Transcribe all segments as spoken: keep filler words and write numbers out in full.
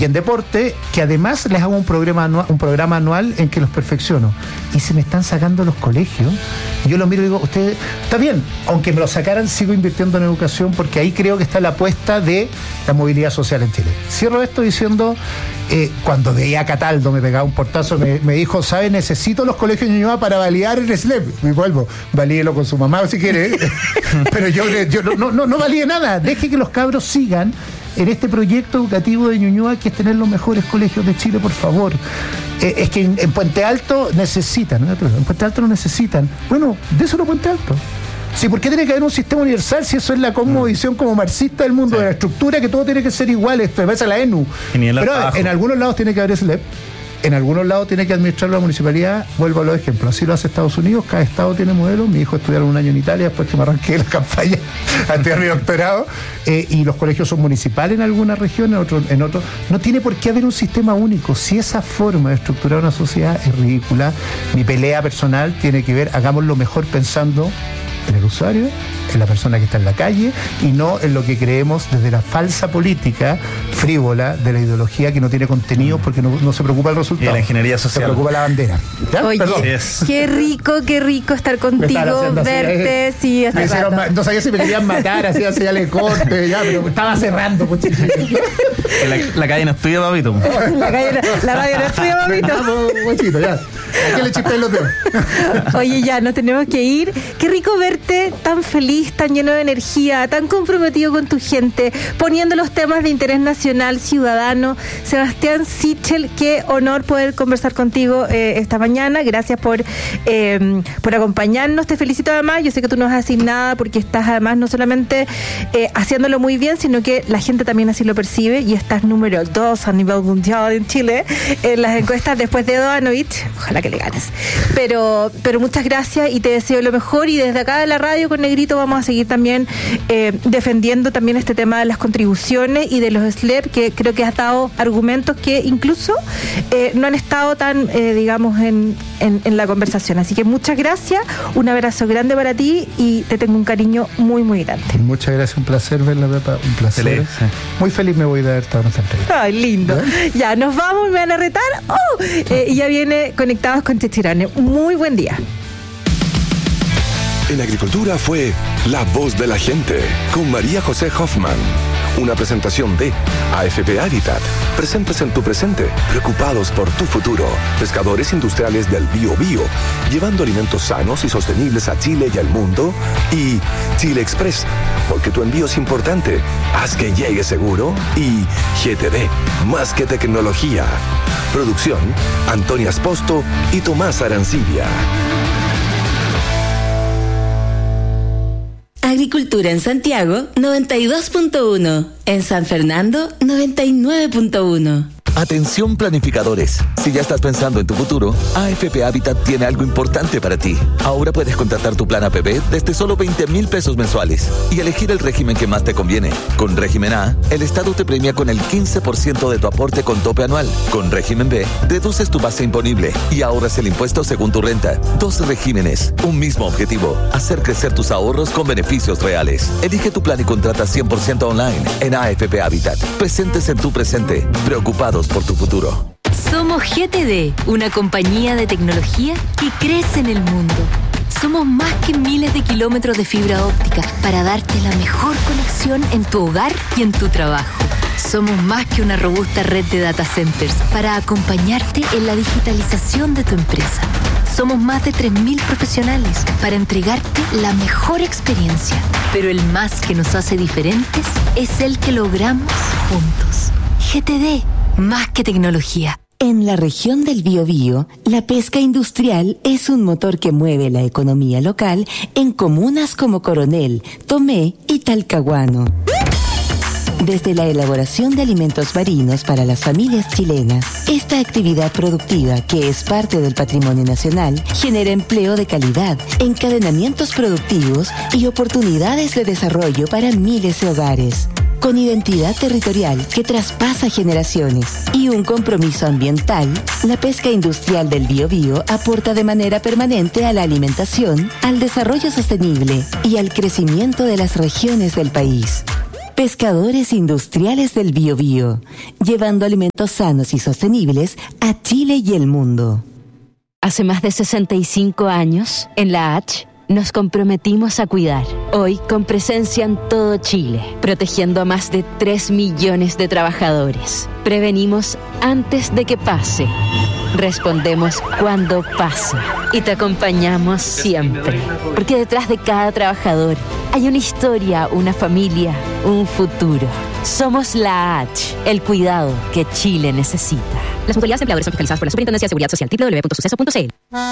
y en deporte, que además les hago un programa anual, un programa anual en que los perfecciono. Y se me están sacando los colegios. Y yo los miro y digo, usted, está bien, aunque me lo sacaran, sigo invirtiendo en educación, porque ahí creo que está la apuesta de la movilidad social en Chile. Cierro esto diciendo, eh, cuando veía a Cataldo, me pegaba un portazo, me, me dijo, ¿sabe? Necesito los colegios de Ñuñoa para validar el S L E P. Y vuelvo, valíelo con su mamá si quiere. Pero yo, yo no, no, no valía nada. Deje que los cabros sigan en este proyecto educativo de Ñuñoa, que es tener los mejores colegios de Chile, por favor. Eh, es que en, en Puente Alto necesitan, ¿no? En Puente Alto no necesitan. Bueno, déselo a Puente Alto. Sí, ¿por qué tiene que haber un sistema universal si eso es la cosmovisión como marxista del mundo, sí, de la estructura, que todo tiene que ser igual? Esto es la E N U. Pero en algunos lados tiene que haber S L E P. En algunos lados tiene que administrar la municipalidad. Vuelvo a los ejemplos. Así lo hace Estados Unidos. Cada estado tiene modelos. Mi hijo estudiaron un año en Italia después que me arranqué la campaña antes de mi doctorado. Eh, y los colegios son municipales en algunas regiones, en otros en otro. No tiene por qué haber un sistema único. Si esa forma de estructurar una sociedad es ridícula, mi pelea personal tiene que ver, hagámoslo mejor pensando en el usuario, en la persona que está en la calle, y no en lo que creemos desde la falsa política frívola de la ideología que no tiene contenido porque no, no se preocupa el resultado. Y la ingeniería social. Se preocupa la bandera. ¿Ya? Oye, Perdón. Qué rico, qué rico estar contigo, verte, así, sí, hace hicieron, no sabía si me querían matar, así ya le corte, ya, pero estaba cerrando, pues, la, la calle no es tuya, papito. La calle, la radio no es tuya, papito. Ya. Aquí le chispen los dedos. Oye, ya, nos tenemos que ir. Qué rico verte tan feliz, tan lleno de energía, tan comprometido con tu gente, poniendo los temas de interés nacional, ciudadano. Sebastián Sichel, qué honor poder conversar contigo eh, esta mañana. Gracias por, eh, por acompañarnos. Te felicito además. Yo sé que tú no vas a decir nada porque estás además no solamente eh, haciéndolo muy bien, sino que la gente también así lo percibe, y estás número dos a nivel mundial en Chile en las encuestas después de Doanovich. Ojalá que le ganes. Pero, pero muchas gracias y te deseo lo mejor, y desde acá de la radio con Negrito vamos a seguir también eh, defendiendo también este tema de las contribuciones y de los S L E P, que creo que has dado argumentos que incluso eh, no han estado tan, eh, digamos, en, en, en la conversación. Así que muchas gracias, un abrazo grande para ti y te tengo un cariño muy, muy grande. Muchas gracias, un placer verla, Pepa, un placer. Feliz, sí. Muy feliz me voy de haber estado en esta entrevista. Ay, lindo. ¿Eh? Ya, nos vamos, me van a retar. ¡Oh! Eh, y ya viene Conectados con Chechirane. Muy buen día. En Agricultura fue La Voz de la Gente con María José Hoffman. Una presentación de A F P Habitat. Presentes en tu presente, preocupados por tu futuro. Pescadores industriales del Bio Bio, llevando alimentos sanos y sostenibles a Chile y al mundo. Y Chile Express, porque tu envío es importante. Haz que llegue seguro. Y G T D, más que tecnología. Producción, Antonia Esposto y Tomás Arancibia. Agricultura en Santiago, noventa y dos punto uno. En San Fernando, noventa y nueve punto uno. Atención planificadores, si ya estás pensando en tu futuro, A F P Habitat tiene algo importante para ti. Ahora puedes contratar tu plan A P B desde solo veinte mil pesos mensuales y elegir el régimen que más te conviene. Con régimen A, el Estado te premia con el quince por ciento de tu aporte con tope anual. Con régimen B, deduces tu base imponible y ahorras el impuesto según tu renta. Dos regímenes, un mismo objetivo: hacer crecer tus ahorros con beneficios reales. Elige tu plan y contrata cien por ciento online en A F P Habitat. Presentes en tu presente, preocupados por tu futuro. Somos G T D, una compañía de tecnología que crece en el mundo. Somos más que miles de kilómetros de fibra óptica para darte la mejor conexión en tu hogar y en tu trabajo. Somos más que una robusta red de data centers para acompañarte en la digitalización de tu empresa. Somos más de tres mil profesionales para entregarte la mejor experiencia. Pero el más que nos hace diferentes es el que logramos juntos. G T D, más que tecnología. En la región del Biobío, la pesca industrial es un motor que mueve la economía local en comunas como Coronel, Tomé y Talcahuano. Desde la elaboración de alimentos marinos para las familias chilenas, esta actividad productiva, que es parte del patrimonio nacional, genera empleo de calidad, encadenamientos productivos y oportunidades de desarrollo para miles de hogares. Con identidad territorial que traspasa generaciones y un compromiso ambiental, la pesca industrial del Biobío aporta de manera permanente a la alimentación, al desarrollo sostenible y al crecimiento de las regiones del país. Pescadores Industriales del Biobío, llevando alimentos sanos y sostenibles a Chile y el mundo. Hace más de sesenta y cinco años, en la H, nos comprometimos a cuidar. Hoy, con presencia en todo Chile, protegiendo a más de tres millones de trabajadores. Prevenimos antes de que pase. Respondemos cuando pasa. Y te acompañamos siempre. Porque detrás de cada trabajador hay una historia, una familia, un futuro. Somos la H, el cuidado que Chile necesita. Las mutualidades de empleadores son fiscalizadas por la Superintendencia de Seguridad Social. doble u doble u doble u punto suceso punto c l.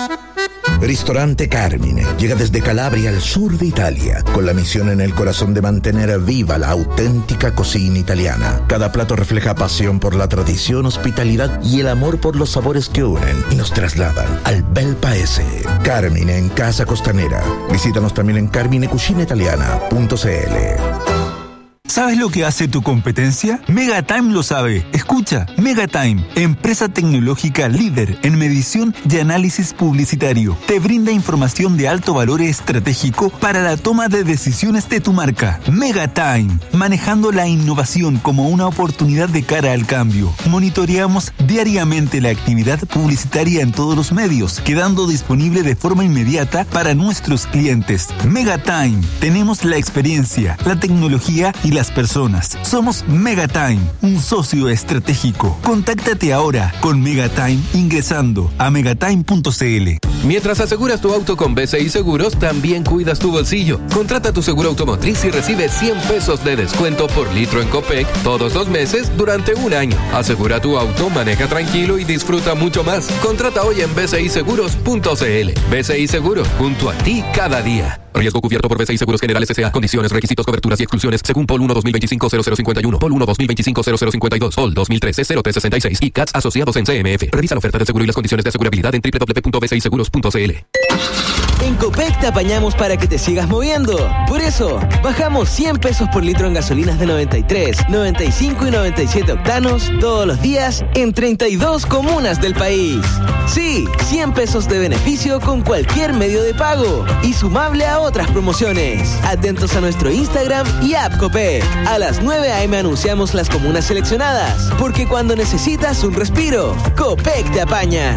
Ristorante Carmine llega desde Calabria al sur de Italia, con la misión en el corazón de mantener viva la auténtica cocina italiana. Cada plato refleja pasión por la tradición, hospitalidad y el amor por los sabores que unen y nos trasladan al bel paese. Carmine en Casa Costanera. Visítanos también en carmine cucina italiana punto c l. ¿Sabes lo que hace tu competencia? Megatime lo sabe. Escucha, Megatime, empresa tecnológica líder en medición y análisis publicitario, te brinda información de alto valor estratégico para la toma de decisiones de tu marca. Megatime, manejando la innovación como una oportunidad de cara al cambio. Monitoreamos diariamente la actividad publicitaria en todos los medios, quedando disponible de forma inmediata para nuestros clientes. Megatime, tenemos la experiencia, la tecnología y la las personas. Somos Megatime, un socio estratégico. Contáctate ahora con Megatime ingresando a megatime punto c l. Mientras aseguras tu auto con B C I Seguros, también cuidas tu bolsillo. Contrata tu seguro automotriz y recibe cien pesos de descuento por litro en Copec todos los meses durante un año. Asegura tu auto, maneja tranquilo y disfruta mucho más. Contrata hoy en b c i seguros punto c l. B C I Seguros, junto a ti cada día. Riesgo cubierto por B C I Seguros Generales S A. Condiciones, requisitos, coberturas y exclusiones según P O L uno dos mil veinticinco cero cero cincuenta y uno, P O L uno dos mil veinticinco cero cero cincuenta y dos, P O L dos mil trece cero tres sesenta y seis y C A T S asociados en C M F. Revisa la oferta de seguro y las condiciones de asegurabilidad en doble u doble u doble u punto b c i seguros punto c l. En Copec te apañamos para que te sigas moviendo. Por eso, bajamos cien pesos por litro en gasolinas de noventa y tres, noventa y cinco y noventa y siete octanos todos los días en treinta y dos comunas del país. Sí, cien pesos de beneficio con cualquier medio de pago y sumable a otras promociones. Atentos a nuestro Instagram y app Copec. A las nueve a eme anunciamos las comunas seleccionadas, porque cuando necesitas un respiro, Copec te apaña.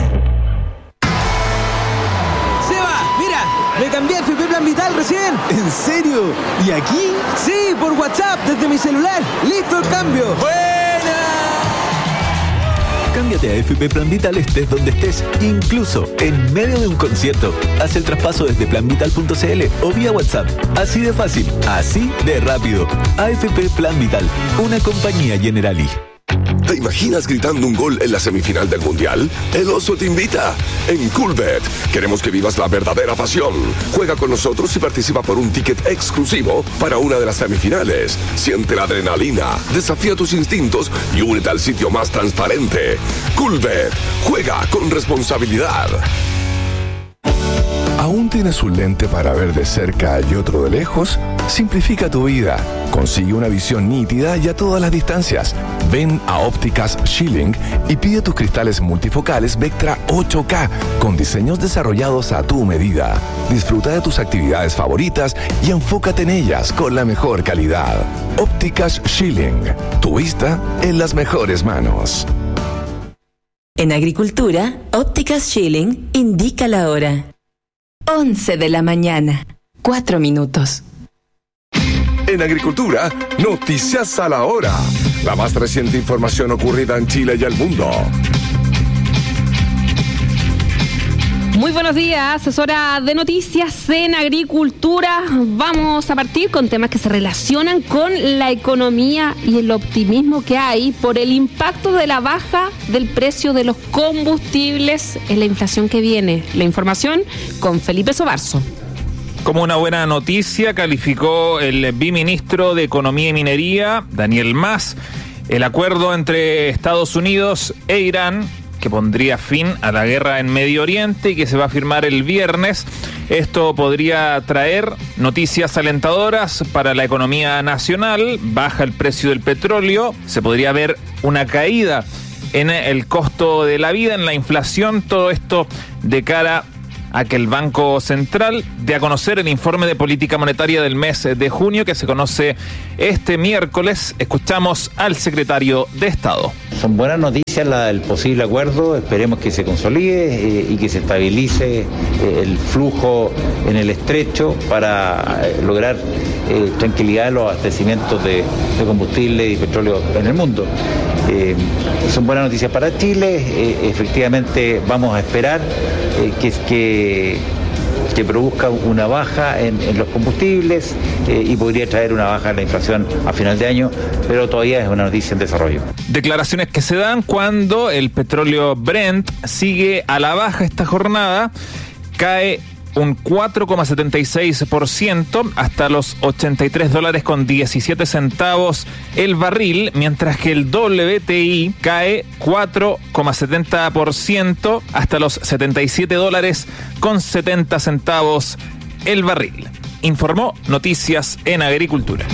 Me cambié a F P Plan Vital recién. ¿En serio? ¿Y aquí? Sí, por WhatsApp, desde mi celular. ¡Listo el cambio! ¡Buena! Cámbiate a F P Plan Vital estés donde estés, incluso en medio de un concierto. Haz el traspaso desde plan vital punto c l o vía WhatsApp. Así de fácil, así de rápido. A F P Plan Vital, una compañía Generali. ¿Te imaginas gritando un gol en la semifinal del Mundial? El Oso te invita. En Coolbet queremos que vivas la verdadera pasión. Juega con nosotros y participa por un ticket exclusivo para una de las semifinales. Siente la adrenalina, desafía tus instintos y únete al sitio más transparente. Coolbet. Juega con responsabilidad. ¿Aún tienes un lente para ver de cerca y otro de lejos? Simplifica tu vida. Consigue una visión nítida y a todas las distancias. Ven a Ópticas Schilling y pide tus cristales multifocales Vectra ocho K con diseños desarrollados a tu medida. Disfruta de tus actividades favoritas y enfócate en ellas con la mejor calidad. Ópticas Schilling. Tu vista en las mejores manos. En agricultura, Ópticas Schilling indica la hora. once de la mañana, cuatro minutos. En agricultura, noticias a la hora. La más reciente información ocurrida en Chile y el mundo. Muy buenos días, es hora de noticias en agricultura. Vamos a partir con temas que se relacionan con la economía y el optimismo que hay por el impacto de la baja del precio de los combustibles en la inflación que viene. La información con Felipe Sobarzo. Como una buena noticia calificó el viceministro de Economía y Minería, Daniel Mas, el acuerdo entre Estados Unidos e Irán, que pondría fin a la guerra en Medio Oriente y que se va a firmar el viernes. Esto podría traer noticias alentadoras para la economía nacional. Baja el precio del petróleo, se podría ver una caída en el costo de la vida, en la inflación, todo esto de cara a que el Banco Central dé a conocer el informe de política monetaria del mes de junio, que se conoce este miércoles. Escuchamos al secretario de Estado. Son buenas noticias la del posible acuerdo, esperemos que se consolide eh, y que se estabilice eh, el flujo en el estrecho para eh, lograr eh, tranquilidad en los abastecimientos de, de combustible y petróleo en el mundo. Eh, son buenas noticias para Chile, eh, efectivamente vamos a esperar eh, que, que, que produzca una baja en, en los combustibles eh, y podría traer una baja en la inflación a final de año, pero todavía es una noticia en desarrollo. Declaraciones que se dan cuando el petróleo Brent sigue a la baja esta jornada, cae un cuatro coma setenta y seis por ciento hasta los ochenta y tres dólares con diecisiete centavos el barril, mientras que el W T I cae cuatro coma setenta por ciento hasta los setenta y siete dólares con setenta centavos el barril. Informó Noticias en Agricultura.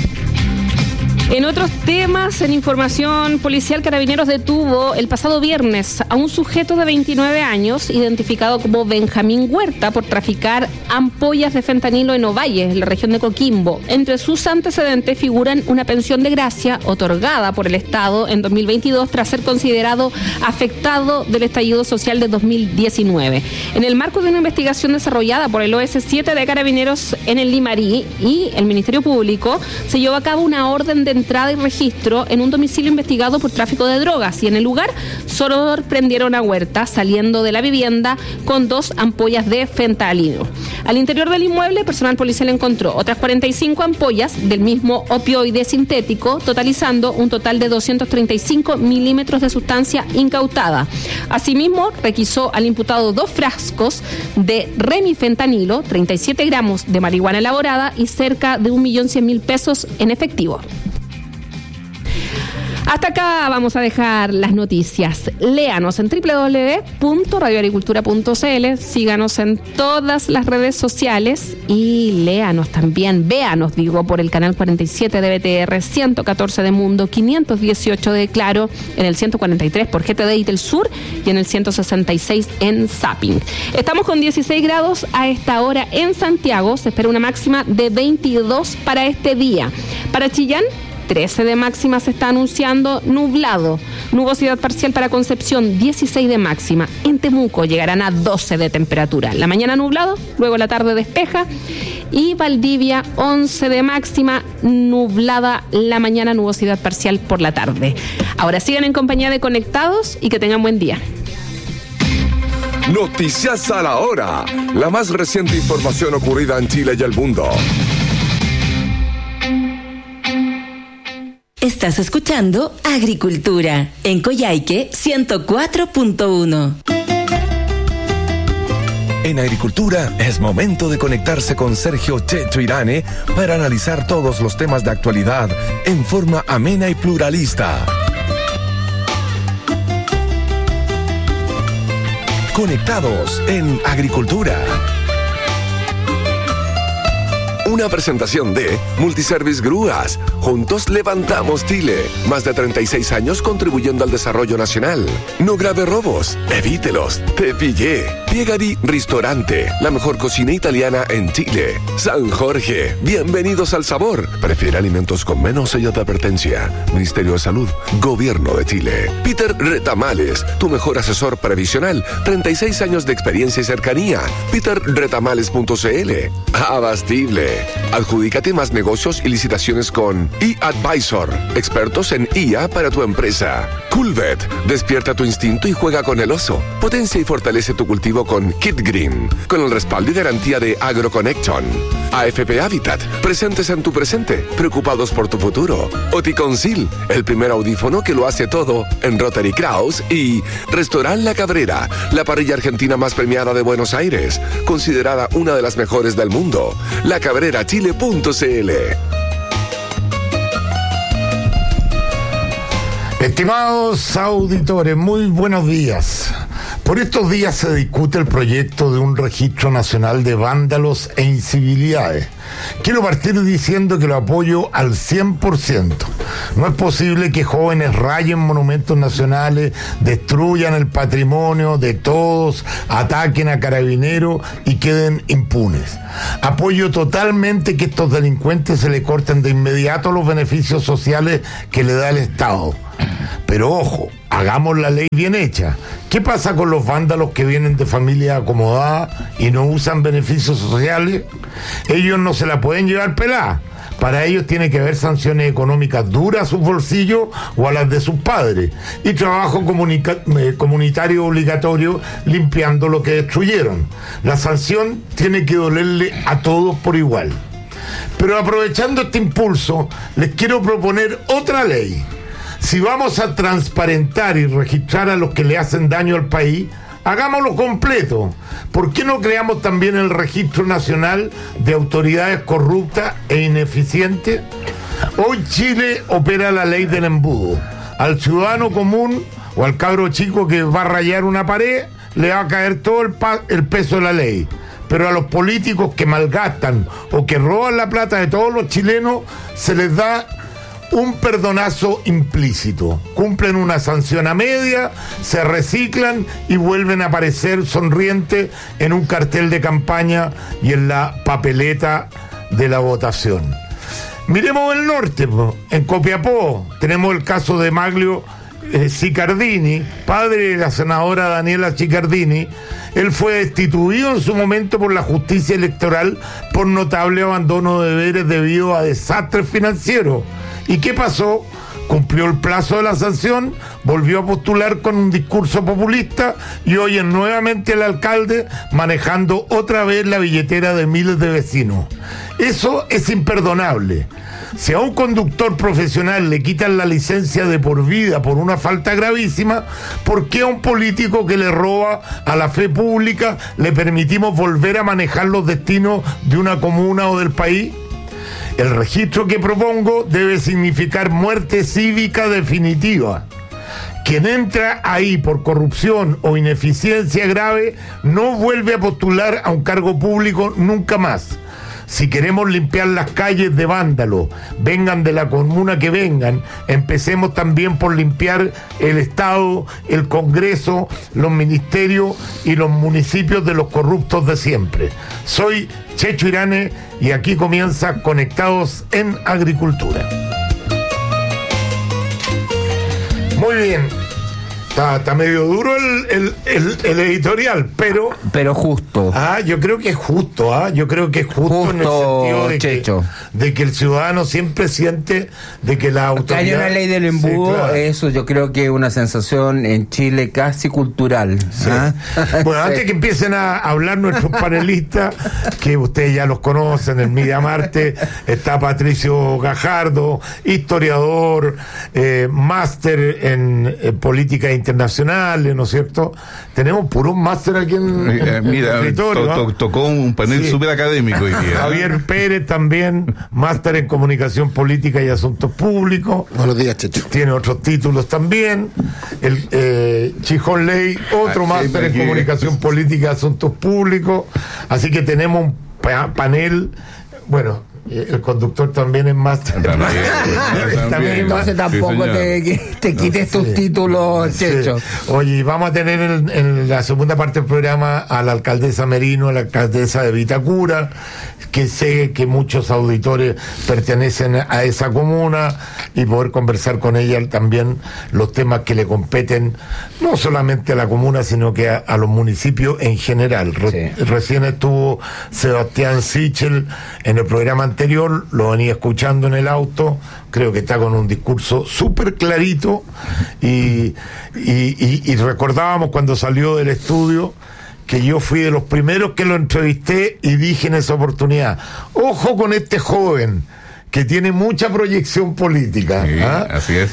En otros temas, en información policial, Carabineros detuvo el pasado viernes a un sujeto de veintinueve años, identificado como Benjamín Huerta, por traficar ampollas de fentanilo en Ovalle, en la región de Coquimbo. Entre sus antecedentes figuran una pensión de gracia otorgada por el Estado en dos mil veintidós tras ser considerado afectado del estallido social de dos mil diecinueve. En el marco de una investigación desarrollada por el O S siete de Carabineros en el Limarí y el Ministerio Público, se llevó a cabo una orden de entrada y registro en un domicilio investigado por tráfico de drogas, y en el lugar sorprendieron a Huerta saliendo de la vivienda con dos ampollas de fentanilo. Al interior del inmueble, personal policial encontró otras cuarenta y cinco ampollas del mismo opioide sintético, totalizando un total de doscientos treinta y cinco milímetros de sustancia incautada. Asimismo, requisó al imputado dos frascos de remifentanilo, treinta y siete gramos de marihuana elaborada y cerca de un millón cien mil pesos en efectivo. Hasta acá vamos a dejar las noticias. Léanos en doble u doble u doble u punto radio agricultura punto c l, síganos en todas las redes sociales y léanos también, véanos, digo, por el canal cuarenta y siete de B T R, ciento catorce de Mundo, quinientos dieciocho de Claro, en el ciento cuarenta y tres por G T D y Del Sur y en el ciento sesenta y seis en Zapping. Estamos con dieciséis grados a esta hora en Santiago, se espera una máxima de veintidós para este día. Para Chillán, trece de máxima se está anunciando, nublado. Nubosidad parcial para Concepción, dieciséis de máxima. En Temuco llegarán a doce de temperatura. La mañana nublado, luego la tarde despeja. Y Valdivia, once de máxima, nublada la mañana, nubosidad parcial por la tarde. Ahora sigan en compañía de Conectados y que tengan buen día. Noticias a la hora. La más reciente información ocurrida en Chile y el mundo. Estás escuchando Agricultura en Coyhaique ciento cuatro punto uno. En Agricultura es momento de conectarse con Sergio Checho Irane para analizar todos los temas de actualidad en forma amena y pluralista. Conectados en Agricultura. Una presentación de Multiservice Grúas. Juntos levantamos Chile. Más de treinta y seis años contribuyendo al desarrollo nacional. No grave robos. Evítelos. Te pillé. Piegari Ristorante. La mejor cocina italiana en Chile. San Jorge. Bienvenidos al sabor. Prefiere alimentos con menos sello de advertencia. Ministerio de Salud. Gobierno de Chile. Peter Retamales. Tu mejor asesor previsional. treinta y seis años de experiencia y cercanía. peter retamales punto c l. Abastible. Adjudícate más negocios y licitaciones con eAdvisor, expertos en I A para tu empresa. Coolvet, despierta tu instinto y juega con el oso. Potencia y fortalece tu cultivo con Kit Green, con el respaldo y garantía de AgroConnection. A F P Habitat, presentes en tu presente, preocupados por tu futuro. Oticonsil, el primer audífono que lo hace todo en Rotary Kraus. Y Restaurant La Cabrera, la parrilla argentina más premiada de Buenos Aires, considerada una de las mejores del mundo. La Cabrera Chile punto c l. Estimados auditores, muy buenos días. Por estos días se discute el proyecto de un registro nacional de vándalos e incivilidades. Quiero partir diciendo que lo apoyo al cien por ciento. No es posible que jóvenes rayen monumentos nacionales, destruyan el patrimonio de todos, ataquen a carabineros y queden impunes. Apoyo totalmente que estos delincuentes se le corten de inmediato los beneficios sociales que le da el Estado. Pero ojo, hagamos la ley bien hecha. ¿Qué pasa con los vándalos que vienen de familias acomodadas y no usan beneficios sociales? Ellos no se la pueden llevar pelada. Para ellos tiene que haber sanciones económicas duras a sus bolsillos o a las de sus padres, y trabajo comunica- eh, comunitario obligatorio limpiando lo que destruyeron. La sanción tiene que dolerle a todos por igual. Pero aprovechando este impulso, les quiero proponer otra ley. Si vamos a transparentar y registrar a los que le hacen daño al país, hagámoslo completo. ¿Por qué no creamos también el registro nacional de autoridades corruptas e ineficientes? Hoy Chile opera la ley del embudo. Al ciudadano común o al cabro chico que va a rayar una pared, le va a caer todo el, pa- el peso de la ley. Pero a los políticos que malgastan o que roban la plata de todos los chilenos, se les da un perdonazo implícito. Cumplen una sanción a media, se reciclan y vuelven a aparecer sonrientes en un cartel de campaña y en la papeleta de la votación. Miremos el norte, po. En Copiapó tenemos el caso de Maglio eh, Cicardini, padre de la senadora Daniela Cicardini. Él fue destituido en su momento por la justicia electoral por notable abandono de deberes debido a desastres financieros. ¿Y qué pasó? Cumplió el plazo de la sanción, volvió a postular con un discurso populista y hoy es nuevamente el alcalde manejando otra vez la billetera de miles de vecinos. Eso es imperdonable. Si a un conductor profesional le quitan la licencia de por vida por una falta gravísima, ¿por qué a un político que le roba a la fe pública le permitimos volver a manejar los destinos de una comuna o del país? El registro que propongo debe significar muerte cívica definitiva. Quien entra ahí por corrupción o ineficiencia grave no vuelve a postular a un cargo público nunca más. Si queremos limpiar las calles de vándalos, vengan de la comuna que vengan, empecemos también por limpiar el Estado, el Congreso, los ministerios y los municipios de los corruptos de siempre. Soy Checho Irane y aquí comienza Conectados en Agricultura. Muy bien. Está, está medio duro el, el, el, el editorial, pero... Pero justo. Ah, yo creo que es justo, ah, yo creo que es justo, justo en el sentido de que, de que el ciudadano siempre siente de que la autoridad... Que haya una ley del embudo, sí, claro. Eso yo creo que es una sensación en Chile casi cultural. Sí. ¿Ah? Bueno, sí. Antes que empiecen a hablar nuestros panelistas, que ustedes ya los conocen, en Media Marte está Patricio Gajardo, historiador, eh, máster en eh, política internacionales, ¿no es cierto? Tenemos puros máster aquí en, en, eh, mira, en el territorio, to, to, ¿no? Tocó un panel Sí. súper académico hoy día. Javier Pérez también, máster en comunicación política y asuntos públicos. Buenos días, Checho. Tiene otros títulos también. El eh, Chijón Ley, otro Ah, máster en aquí. comunicación política y asuntos públicos. Así que tenemos un pa- panel, bueno, el conductor también es máster. También, También es Entonces tampoco sí, te, te quites tus Sí. títulos, Sí. Checho. Oye, vamos a tener en, en la segunda parte del programa a la alcaldesa Merino, a la alcaldesa de Vitacura, que sé que muchos auditores pertenecen a esa comuna, y poder conversar con ella también los temas que le competen, no solamente a la comuna, sino que a, a los municipios en general. Re- Sí. Recién estuvo Sebastián Sichel en el programa anterior, lo venía escuchando en el auto, creo que está con un discurso súper clarito, y, y, y, y recordábamos cuando salió del estudio que yo fui de los primeros que lo entrevisté y dije en esa oportunidad, ojo con este joven que tiene mucha proyección política. Sí, ¿ah? así es.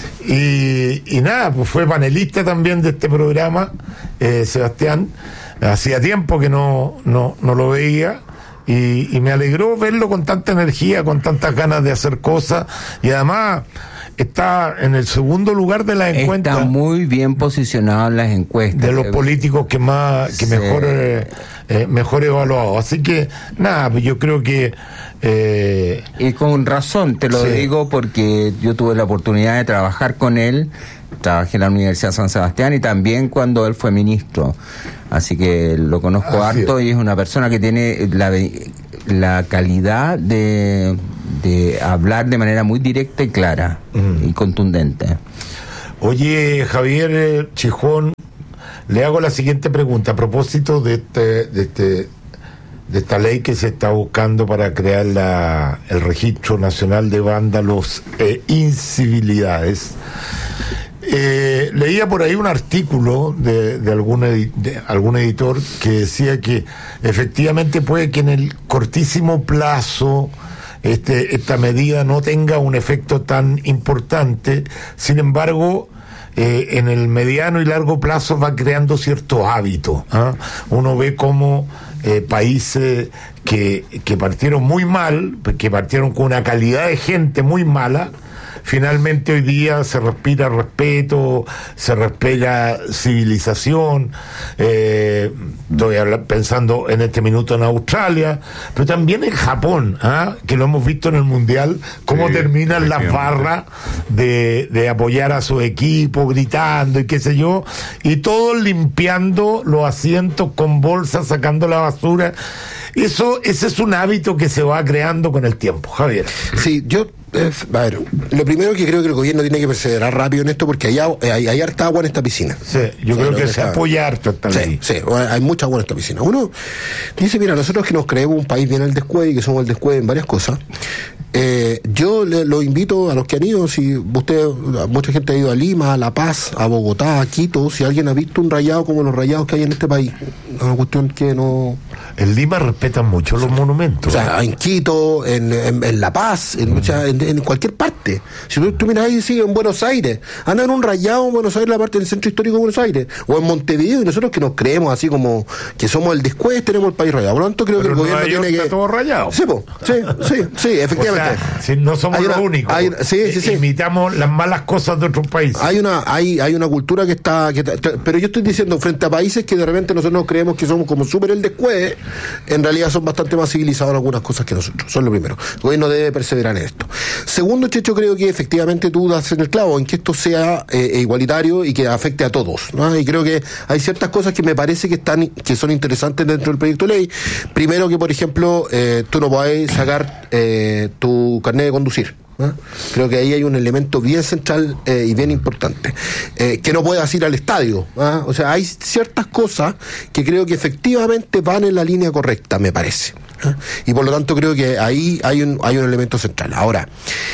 Y, y nada, pues fue panelista también de este programa, eh, Sebastián. Hacía tiempo que no, no, no lo veía. Y, y me alegró verlo con tanta energía, con tantas ganas de hacer cosas, y además está en el segundo lugar de las encuestas. Está muy bien posicionado en las encuestas. De los políticos que más, que Sí. mejor, eh, eh, mejor evaluados. Así que, nada, pues yo creo que... Eh, y con razón, te lo sí. digo porque yo tuve la oportunidad de trabajar con él. Trabajé en la Universidad de San Sebastián y también cuando él fue ministro. Así que lo conozco Así harto es. y es una persona que tiene la, la calidad de, de hablar de manera muy directa y clara mm. y contundente. Oye, Javier eh, Chijón, le hago la siguiente pregunta a propósito de este, de este, de esta ley que se está buscando para crear la, el Registro Nacional de Vándalos e Incivilidades. Eh, leía por ahí un artículo de, de, algún edi- de algún editor que decía que efectivamente puede que en el cortísimo plazo este, esta medida no tenga un efecto tan importante, sin embargo eh, en el mediano y largo plazo va creando ciertos hábitos, ¿ah? Uno ve cómo eh, países que, que partieron muy mal, que partieron con una calidad de gente muy mala, finalmente hoy día se respira respeto, se respira civilización. Eh, estoy habla- pensando en este minuto en Australia, pero también en Japón, ¿ah? Que lo hemos visto en el Mundial, cómo Sí, terminan las efectivamente. barras de, de apoyar a su equipo, gritando y qué sé yo, y todos limpiando los asientos con bolsas, sacando la basura. Eso, ese es un hábito que se va creando con el tiempo, Javier. Sí, yo, eh, a ver, lo primero que creo que el gobierno tiene que perseverar rápido en esto porque hay, agua- hay, hay harta agua en esta piscina. Sí, yo creo que se apoya harto esta ley. Sí, sí, hay mucha agua en esta piscina. Uno dice, mira, nosotros que nos creemos un país bien al descueve y que somos el descueve en varias cosas, eh, yo le, lo invito a los que han ido, si usted, mucha gente ha ido a Lima, a La Paz, a Bogotá, a Quito, si alguien ha visto un rayado como los rayados que hay en este país, una cuestión que no... En Lima respetan mucho los monumentos. O sea, en Quito, en, en, en La Paz, en, mucha- en, en cualquier parte. Si tú, tú miras ahí, sí, en Buenos Aires, andan un rayado en Buenos Aires, la parte del centro histórico de Buenos Aires, o en Montevideo, y nosotros que nos creemos así como que somos el después, tenemos el país rayado. Por lo tanto, creo Pero que el Nueva gobierno York tiene que... está todo rayado. Sí, po, sí, sí, sí, efectivamente. O sea, si no somos Hay los una- únicos. hay- sí, sí, sí. Imitamos las malas cosas de otros países. Hay una hay hay una cultura que está, que está- pero yo estoy diciendo frente a países que de repente nosotros nos creemos que somos como súper el descueve, en realidad son bastante más civilizados en algunas cosas que nosotros. Son lo primero. El gobierno debe perseverar en esto. Segundo, Checho, creo que efectivamente tú das en el clavo en que esto sea eh, igualitario y que afecte a todos, ¿no? Y creo que hay ciertas cosas que me parece que están que son interesantes dentro del proyecto de ley. Primero, que por ejemplo eh, tú no podés sacar eh, tu carnet de conducir. ¿Ah? Creo que ahí hay un elemento bien central eh, y bien importante, eh, que no puedas ir al estadio, ¿ah? O sea, hay ciertas cosas que creo que efectivamente van en la línea correcta, me parece, ¿ah? Y por lo tanto creo que ahí hay un, hay un elemento central. Ahora,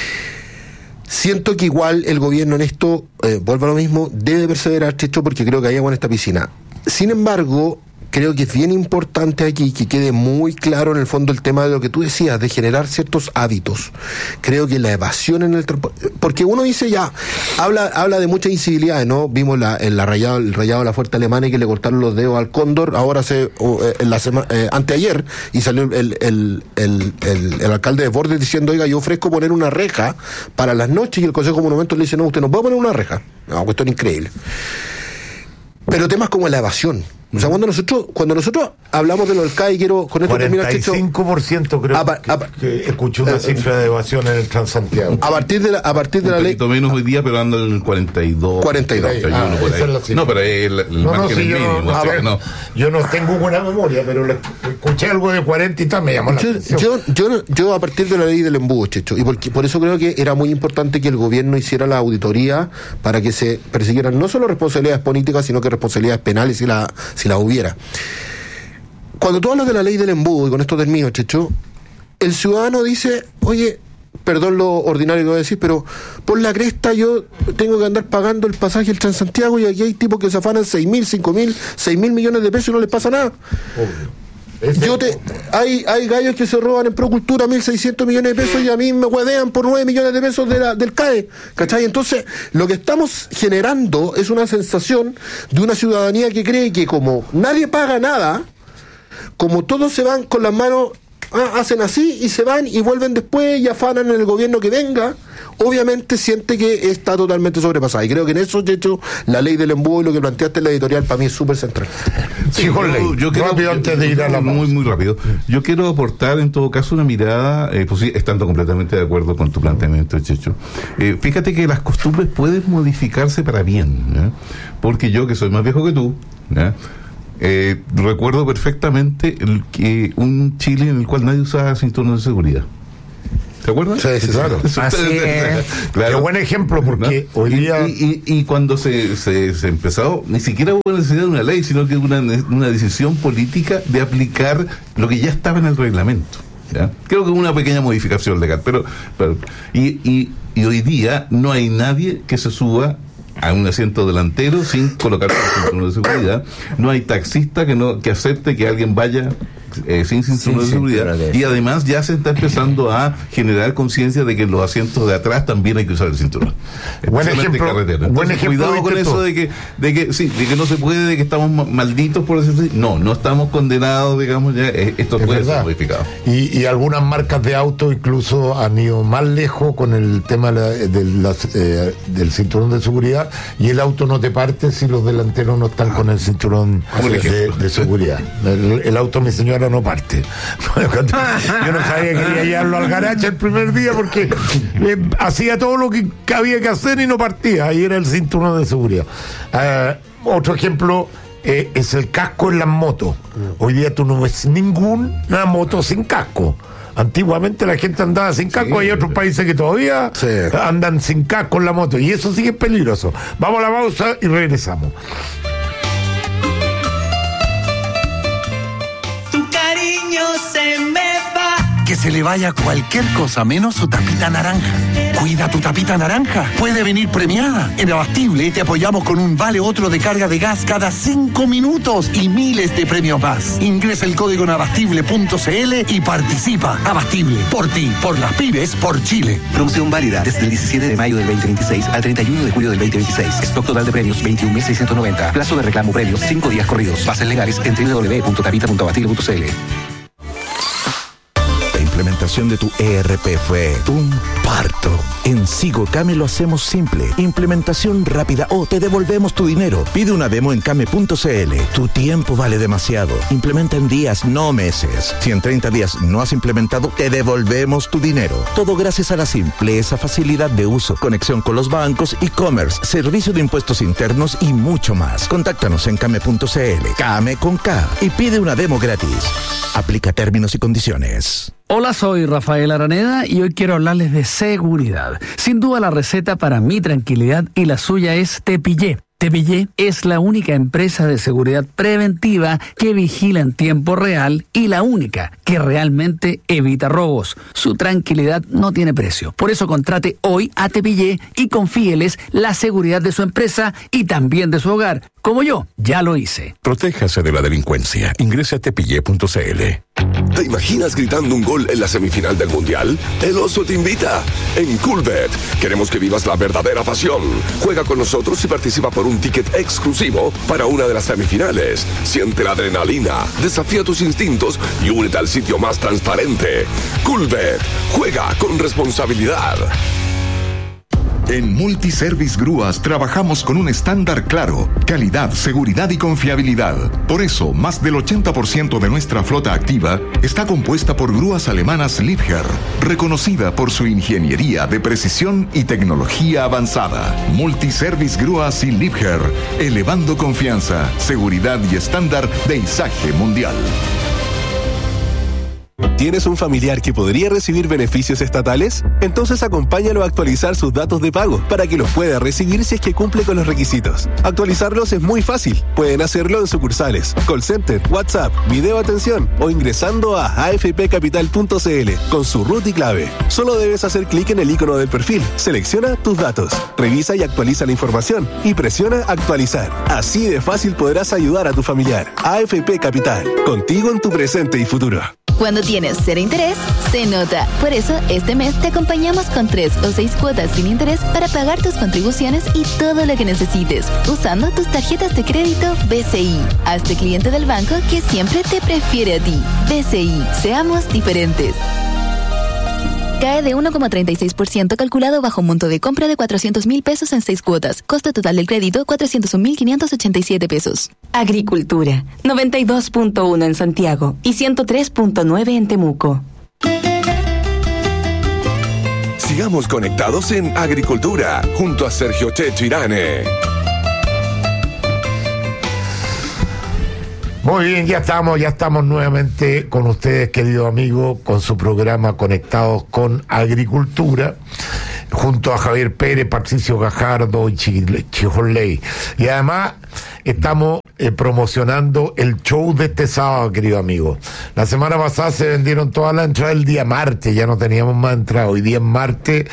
siento que igual el gobierno en esto, eh, vuelvo a lo mismo, debe perseverar, Checho, porque creo que hay agua en esta piscina. Sin embargo, creo que es bien importante aquí que quede muy claro en el fondo el tema de lo que tú decías, de generar ciertos hábitos. Creo que la evasión en el transporte, porque uno dice ya, habla habla de muchas incivilidades, ¿no? Vimos la, el, la rayado, el rayado de la fuerza alemana y que le cortaron los dedos al cóndor, ahora se, o, eh, en la semana, eh, anteayer, y salió el, el, el, el, el alcalde de Bordes diciendo, oiga, yo ofrezco poner una reja para las noches, y el Consejo de Monumentos le dice, no, usted no puede poner una reja. Una cuestión increíble. Pero temas como la evasión. O sea, cuando nosotros cuando nosotros hablamos de lo del C A E, quiero con esto terminar, cuarenta y cinco por ciento creo A pa- que, a pa- que escuché una cifra de evasión en el Transantiago. a partir de la, a partir de Un la ley poquito menos hoy día, pero anda en el cuarenta y dos. cuarenta y dos. cuarenta y uno, Ah, por esa ahí. es la cifra. No, pero es el, el No, no, margen sí, es yo, mínimo. no, o sea que no. yo no tengo buena memoria, pero le- escuché algo de cuarenta y tal, me llamó la Yo, atención. yo, yo, yo a partir de la ley del embudo, Checho, y porque, por eso creo que era muy importante que el gobierno hiciera la auditoría para que se persiguieran no solo responsabilidades políticas, sino que responsabilidades penales si la, si las hubiera. Cuando tú hablas de la ley del embudo, y con esto termino, Checho, el ciudadano dice, oye, perdón lo ordinario que voy a decir, pero por la cresta yo tengo que andar pagando el pasaje del Transantiago y aquí hay tipos que se afanan seis mil, cinco mil, seis mil millones de pesos y no les pasa nada. Yo te, hay, hay gallos que se roban en Procultura mil seiscientos millones de pesos y a mí me huevean por nueve millones de pesos de la, del C A E, ¿cachai? Entonces, lo que estamos generando es una sensación de una ciudadanía que cree que como nadie paga nada, como todos se van con las manos, ah, hacen así y se van y vuelven después y afanan en el gobierno que venga, obviamente siente que está totalmente sobrepasada. Y creo que en eso, de hecho, la ley del embudo y lo que planteaste en la editorial para mí es súper central. Sí, yo, yo quiero, rápido antes de ir a la muy muy rápido. Yo quiero aportar en todo caso una mirada, eh, pues sí, estando completamente de acuerdo con tu planteamiento, Checho. Eh, fíjate que las costumbres pueden modificarse para bien, ¿eh? Porque yo, que soy más viejo que tú, ¿eh? Eh, recuerdo perfectamente el, que un Chile en el cual nadie usaba cinturón de seguridad. ¿Te acuerdas? Sí, sí, claro. Así es. Claro. Qué buen ejemplo, porque ¿no? hoy día... Y, y, y cuando se, se, se empezó, ni siquiera hubo necesidad de una ley, sino que una, una decisión política de aplicar lo que ya estaba en el reglamento. ¿Ya? Creo que una pequeña modificación legal, pero, pero y, y, y hoy día no hay nadie que se suba a un asiento delantero sin colocar un cinturón de seguridad. No hay taxista que no que acepte que alguien vaya eh, sin cinturón de seguridad. De y además ya se está empezando a generar conciencia de que en los asientos de atrás también hay que usar el cinturón. Buen ejemplo. Entonces, buen ejemplo cuidado con eso de que, de que sí, de que no se puede, de que estamos malditos por decirlo así. No, no estamos condenados, digamos, ya esto es puede verdad. ser modificado. Y, y algunas marcas de auto incluso han ido más lejos con el tema de la, de las, eh, del cinturón de seguridad, y el auto no te parte si los delanteros no están con el cinturón de, de seguridad. El, el auto, mi señora, no parte. Yo no sabía que quería llevarlo al garaje el primer día porque eh, hacía todo lo que había que hacer y no partía. Ahí era el cinturón de seguridad. Uh, otro ejemplo eh, es el casco en las motos. Hoy día tú no ves ninguna moto sin casco. Antiguamente la gente andaba sin casco, sí, hay otros países que todavía sí. andan sin casco en la moto, y eso sí es peligroso. Vamos a la pausa y regresamos. Tu cariño se me va. Que se le vaya cualquier cosa menos su tapita naranja. Cuida tu tapita naranja. Puede venir premiada. En Abastible te apoyamos con un vale otro de carga de gas cada cinco minutos y miles de premios más. Ingresa el código en abastible punto cl y participa. Abastible. Por ti, por las pymes, por Chile. Promoción válida desde el diecisiete de mayo del veinte veintiséis al treinta y uno de julio del veinte veintiséis. Stock total de premios veintiún mil seiscientos noventa. Plazo de reclamo premios cinco días corridos. Bases legales en doble u doble u doble u punto tapita punto abastible punto cl. La implementación de tu E R P fue un parto. En Sigocame lo hacemos simple. Implementación rápida o te devolvemos tu dinero. Pide una demo en came punto cl. Tu tiempo vale demasiado. Implementa en días, no meses. Si en treinta días no has implementado, te devolvemos tu dinero. Todo gracias a la simpleza, facilidad de uso, conexión con los bancos, e-commerce, servicio de impuestos internos y mucho más. Contáctanos en came punto cl. Came con K. Y pide una demo gratis. Aplica términos y condiciones. Hola, soy Rafael Araneda y hoy quiero hablarles de seguridad. Sin duda la receta para mi tranquilidad y la suya es Tepillé. Tepillé es la única empresa de seguridad preventiva que vigila en tiempo real y la única que realmente evita robos. Su tranquilidad no tiene precio. Por eso contrate hoy a Tepillé y confíeles la seguridad de su empresa y también de su hogar. Como yo, ya lo hice. Protéjase de la delincuencia. Ingrese a tepillé punto cl. ¿Te imaginas gritando un gol en la semifinal del Mundial? El Oso te invita. En Coolbet queremos que vivas la verdadera pasión. Juega con nosotros y participa por un ticket exclusivo para una de las semifinales. Siente la adrenalina, desafía tus instintos y únete al sitio más transparente. Coolbet. Juega con responsabilidad. En Multiservice Grúas trabajamos con un estándar claro, calidad, seguridad y confiabilidad. Por eso, más del ochenta por ciento de nuestra flota activa está compuesta por grúas alemanas Liebherr, reconocida por su ingeniería de precisión y tecnología avanzada. Multiservice Grúas y Liebherr, elevando confianza, seguridad y estándar de izaje mundial. ¿Tienes un familiar que podría recibir beneficios estatales? Entonces acompáñalo a actualizar sus datos de pago para que los pueda recibir si es que cumple con los requisitos. Actualizarlos es muy fácil. Pueden hacerlo en sucursales, call center, WhatsApp, video atención o ingresando a a f p capital punto cl con su root y clave. Solo debes hacer clic en el icono del perfil, selecciona tus datos, revisa y actualiza la información y presiona actualizar. Así de fácil podrás ayudar a tu familiar. A F P Capital, contigo en tu presente y futuro. Cuando tienes cero interés, se nota. Por eso, este mes te acompañamos con tres o seis cuotas sin interés para pagar tus contribuciones y todo lo que necesites, usando tus tarjetas de crédito B C I. Hazte cliente del banco que siempre te prefiere a ti. B C I, seamos diferentes. Cae de uno coma treinta y seis por ciento calculado bajo monto de compra de cuatrocientos mil pesos en seis cuotas. Costo total del crédito cuatrocientos un mil quinientos ochenta y siete pesos. Agricultura, noventa y dos punto uno en Santiago y ciento tres punto nueve en Temuco. Sigamos conectados en Agricultura, junto a Sergio Checho Irane. Muy bien, ya estamos, ya estamos nuevamente con ustedes, queridos amigos, con su programa Conectados con Agricultura, junto a Javier Pérez, Patricio Gajardo y Chijoley. Y además estamos eh, promocionando el show de este sábado, querido amigo. La semana pasada se vendieron todas las entradas el día martes, ya no teníamos más entradas. Hoy día es martes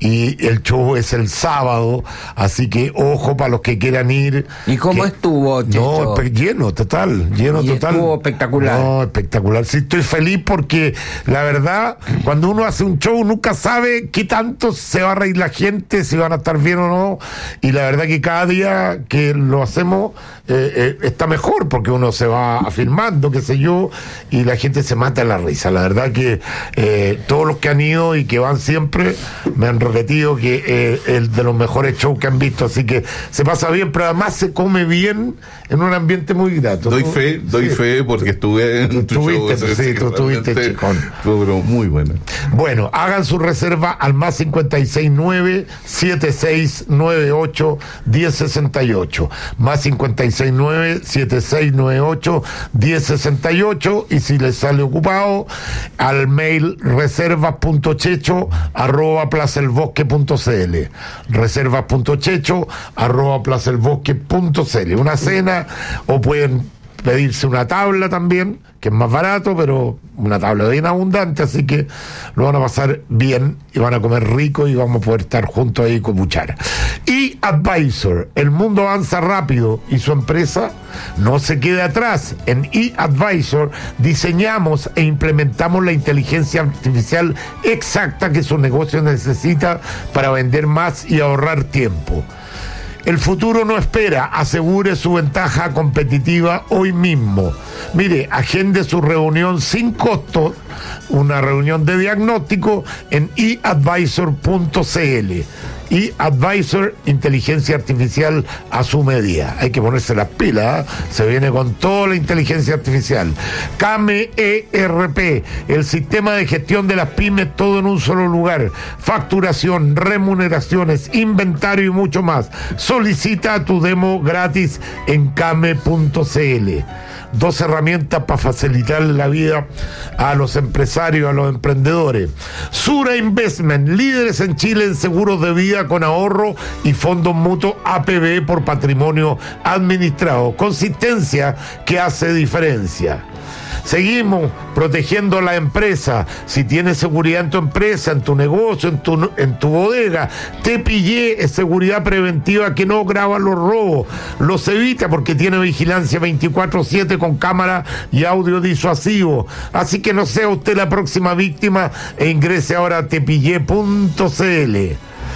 y el show es el sábado, así que ojo para los que quieran ir. ¿Y cómo que... estuvo, Checho? No, lleno, total, lleno y total. Estuvo espectacular. No, espectacular. Sí, estoy feliz porque la verdad, cuando uno hace un show nunca sabe qué tanto se va a reír la gente, si van a estar bien o no, y la verdad que cada día que lo hacemos eh, eh, está mejor porque uno se va afirmando, qué sé yo, y la gente se mata en la risa. La verdad que eh, todos los que han ido y que van siempre me han repetido que eh, el de los mejores shows que han visto, así que se pasa bien, pero además se come bien en un ambiente muy grato. Doy ¿no? fe, doy sí. fe porque estuve en tu Tuviste, show. sí, tú tuviste, Chicón. Pero muy buena. Bueno, hagan su reserva al más cincuenta y seis nueve, setenta y seis noventa y ocho, diez sesenta y ocho. Más cincuenta y seis nueve, setenta y seis noventa y ocho, diez sesenta y ocho. Y si les sale ocupado, al mail reservas.checho arroba plazaelbosque.cl. Reservas.checho arroba plazaelbosque.cl. Una cena, o pueden pedirse una tabla también, que es más barato, pero una tabla bien abundante, así que lo van a pasar bien y van a comer rico y vamos a poder estar juntos ahí con cuchara. Y Advisor, el mundo avanza rápido y su empresa no se queda atrás. En eAdvisor diseñamos e implementamos la inteligencia artificial exacta que su negocio necesita para vender más y ahorrar tiempo. El futuro no espera, asegure su ventaja competitiva hoy mismo. Mire, agende su reunión sin costo, una reunión de diagnóstico en e advisor punto c l. eAdvisor, inteligencia artificial a su medida. Hay que ponerse las pilas, ¿eh? Se viene con toda la inteligencia artificial. C A M E R P, el sistema de gestión de las pymes, todo en un solo lugar. Facturación, remuneraciones, inventario y mucho más. Solicita tu demo gratis en came punto c l. Dos herramientas para facilitar la vida a los empresarios, a los emprendedores. Sura Investment, líderes en Chile en seguros de vida con ahorro y fondos mutuos A P B por patrimonio administrado. Consistencia que hace diferencia. Seguimos protegiendo la empresa. Si tienes seguridad en tu empresa, en tu negocio, en tu, en tu bodega, Te Pillé es seguridad preventiva que no graba los robos, los evita porque tiene vigilancia veinticuatro siete con cámara y audio disuasivo. Así que no sea usted la próxima víctima e ingrese ahora a te pillé punto c l.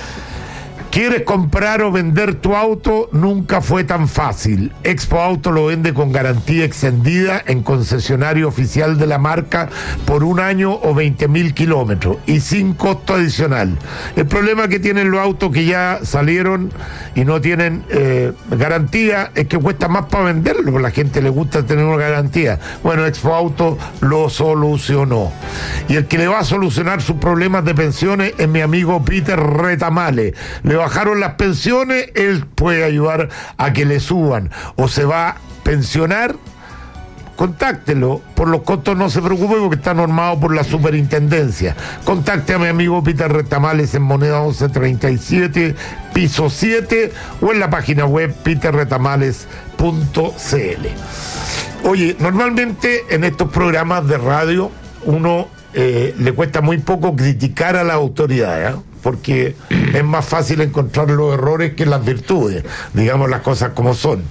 ¿Quieres comprar o vender tu auto? Nunca fue tan fácil. Expo Auto lo vende con garantía extendida en concesionario oficial de la marca por un año o veinte mil kilómetros y sin costo adicional. El problema que tienen los autos que ya salieron y no tienen eh, garantía es que cuesta más para venderlo, porque a la gente le gusta tener una garantía. Bueno, Expo Auto lo solucionó. Y el que le va a solucionar sus problemas de pensiones es mi amigo Peter Retamale. Le bajaron las pensiones, él puede ayudar a que le suban, o se va a pensionar, contáctelo. Por los costos no se preocupe porque está normado por la superintendencia. Contacte a mi amigo Peter Retamales en Moneda once treinta y siete, piso siete, o en la página web peter retamales punto c l. Oye, normalmente en estos programas de radio uno eh, le cuesta muy poco criticar a las autoridades, ¿eh? Porque es más fácil encontrar los errores que las virtudes, digamos las cosas como son.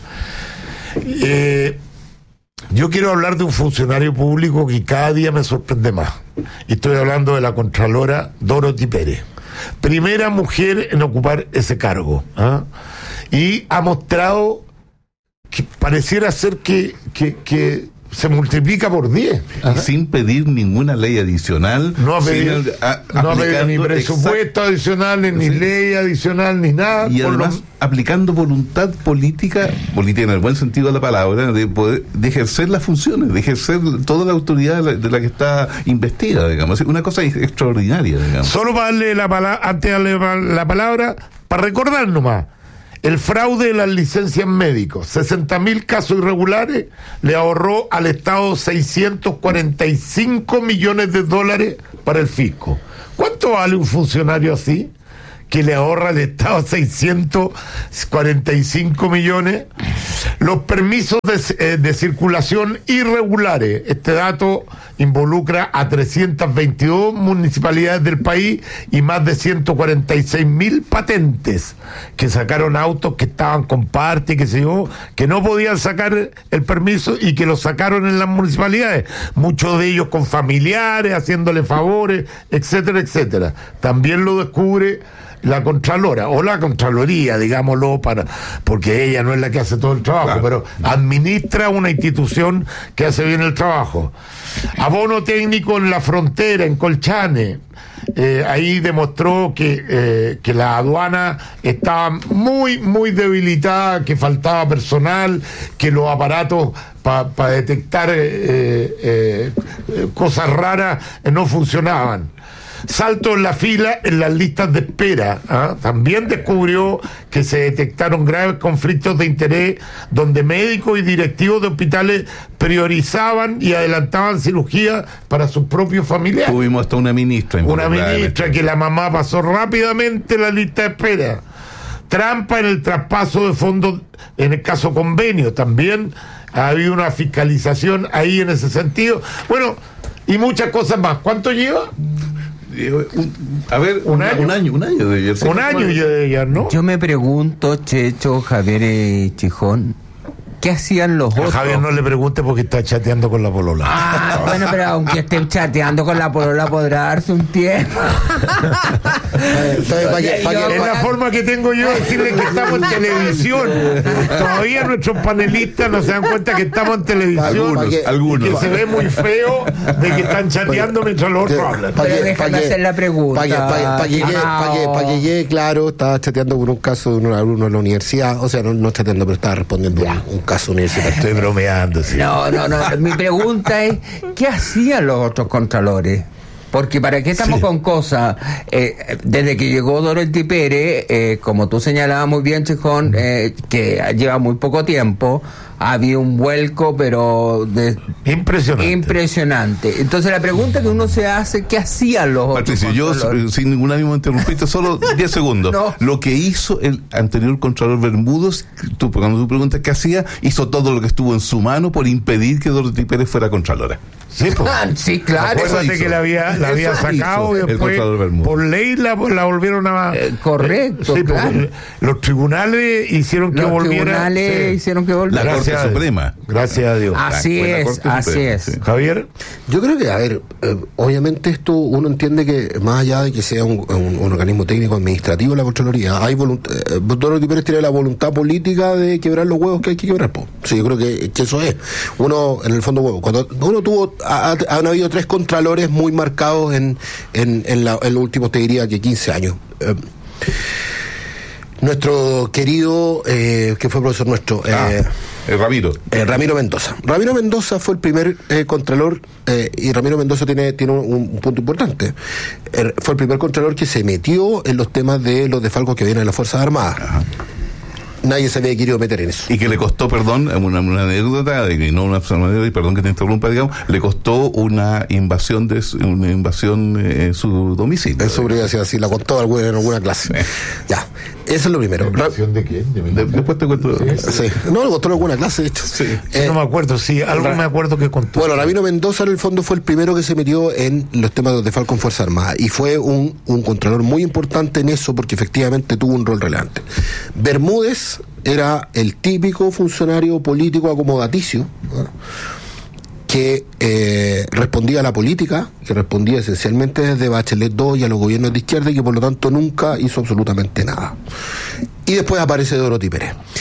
Eh, yo quiero hablar de un funcionario público que cada día me sorprende más. Y estoy hablando de la Contralora Dorothy Pérez. Primera mujer en ocupar ese cargo, ¿eh? Y ha mostrado que pareciera ser que, que, que se multiplica por diez. Y sin pedir ninguna ley adicional. No ha pedido, sino, a, no ha pedido ni presupuesto adicional, ni sí. ley adicional, ni nada. Y además lo... aplicando voluntad política, política en el buen sentido de la palabra, de poder de ejercer las funciones, de ejercer toda la autoridad de la, de la que está investida, digamos. Una cosa extraordinaria, digamos. Solo para darle la palabra, antes de darle la palabra, para recordar nomás. El fraude de las licencias médicos, sesenta mil casos irregulares, le ahorró al Estado seiscientos cuarenta y cinco millones de dólares para el fisco. ¿Cuánto vale un funcionario así? Que le ahorra al Estado seiscientos cuarenta y cinco millones. Los permisos de, eh, de circulación irregulares. Este dato involucra a trescientas veintidós municipalidades del país y más de ciento cuarenta y seis mil patentes que sacaron autos que estaban con parte, que se yo, que no podían sacar el permiso y que lo sacaron en las municipalidades. Muchos de ellos con familiares, haciéndole favores, etcétera, etcétera. También lo descubre la Contralora, o la Contraloría, digámoslo, para porque ella no es la que hace todo el trabajo, claro, pero administra una institución que hace bien el trabajo. Abono técnico en la frontera, en Colchane. Eh, ahí demostró que, eh, que la aduana estaba muy, muy debilitada, que faltaba personal, que los aparatos para pa detectar eh, eh, eh, cosas raras eh, no funcionaban. Salto en la fila en las listas de espera. ¿Ah? También descubrió que se detectaron graves conflictos de interés donde médicos y directivos de hospitales priorizaban y adelantaban cirugía para sus propios familiares. Tuvimos hasta una ministra. Una ministra que la mamá pasó rápidamente la lista de espera. Trampa en el traspaso de fondos en el caso convenio. También ha habido una fiscalización ahí en ese sentido. Bueno, y muchas cosas más. ¿Cuánto lleva? A ver, un año, un año, un año de ayer. Un año de ayer, ¿no? Yo me pregunto, Checho, Javier y Chijón, ¿qué hacían los otros? A Javier no le pregunte porque está chateando con la polola. Ah, bueno, pero aunque esté chateando con la polola podrá darse un tiempo. Es la forma que tengo yo de decirle que estamos en televisión. Todavía nuestros panelistas no se dan cuenta que estamos en televisión. Algunos, algunos. Que se ve muy feo de que están chateando mientras los otros hablan. Pero déjame hacer la pregunta. Para que llegue, claro, estaba chateando con un caso de un alumno de la universidad. O sea, no, no chateando, pero estaba respondiendo un, un caso universitario. Estoy bromeando, sí. No, no, no. Mi pregunta es, ¿qué hacían los otros contralores? Porque para qué estamos sí. con cosas, eh, desde que llegó Dorothy Pérez, eh, como tú señalabas muy bien, Chijón, eh, que lleva muy poco tiempo, había un vuelco, pero de, impresionante. impresionante. Entonces la pregunta que uno se hace, ¿qué hacían los Patricio, otros yo sin ningún ánimo interrumpiste, solo diez segundos. No. Lo que hizo el anterior Contralor Bermúdez, tú, cuando tú preguntas qué hacía, hizo todo lo que estuvo en su mano por impedir que Dorothy Pérez fuera Contralora. Sí, pues. sí, claro. Acuérdate que la había, la había sacado y después por ley la, la volvieron a... Eh, correcto, sí, claro. Pues, los tribunales hicieron que los volviera... Los tribunales sí. hicieron que volviera. La Corte Suprema. Gracias a Dios. Así la, es, así Suprema, es. Sí. Javier. Yo creo que, a ver, eh, obviamente esto uno entiende que más allá de que sea un, un, un organismo técnico administrativo la Contraloría, hay voluntad, eh, Dorothy Pérez tiene la voluntad política de quebrar los huevos que hay que quebrar, po. Sí, yo creo que, que eso es. Uno, en el fondo, huevo, cuando uno tuvo, ha, han habido tres contralores muy marcados en, en, en, la, en los últimos, te diría que quince años. Eh, nuestro querido, eh, que fue profesor nuestro, eh, ah, eh, Ramiro. Eh, Ramiro Mendoza. Ramiro Mendoza fue el primer eh, contralor, eh, y Ramiro Mendoza tiene, tiene un, un punto importante. Eh, fue el primer contralor que se metió en los temas de los desfalcos que vienen de las Fuerzas Armadas. Ajá. Nadie se había querido meter en eso. Y que le costó, perdón, una, una anécdota, de que no una anécdota, y perdón que te interrumpa, digamos, le costó una invasión de su, una invasión en su domicilio. En su privacidad, sí, la contó alguna, en alguna clase. Sí. Ya, eso es lo primero. ¿Invasión de quién? ¿De de, después te cuento. Sí, sí. No, le contó en alguna clase, de hecho. Sí. Eh, no me acuerdo, sí, algo Ra- me acuerdo que contó. Bueno, Ramiro Mendoza en el fondo fue el primero que se metió en los temas de Falcon Fuerza Armada y fue un, un contralor muy importante en eso porque efectivamente tuvo un rol relevante. Bermúdez era el típico funcionario político acomodaticio, ¿no? que eh, respondía a la política, que respondía esencialmente desde Bachelet dos y a los gobiernos de izquierda y que por lo tanto nunca hizo absolutamente nada. Y después aparece Dorothy Pérez.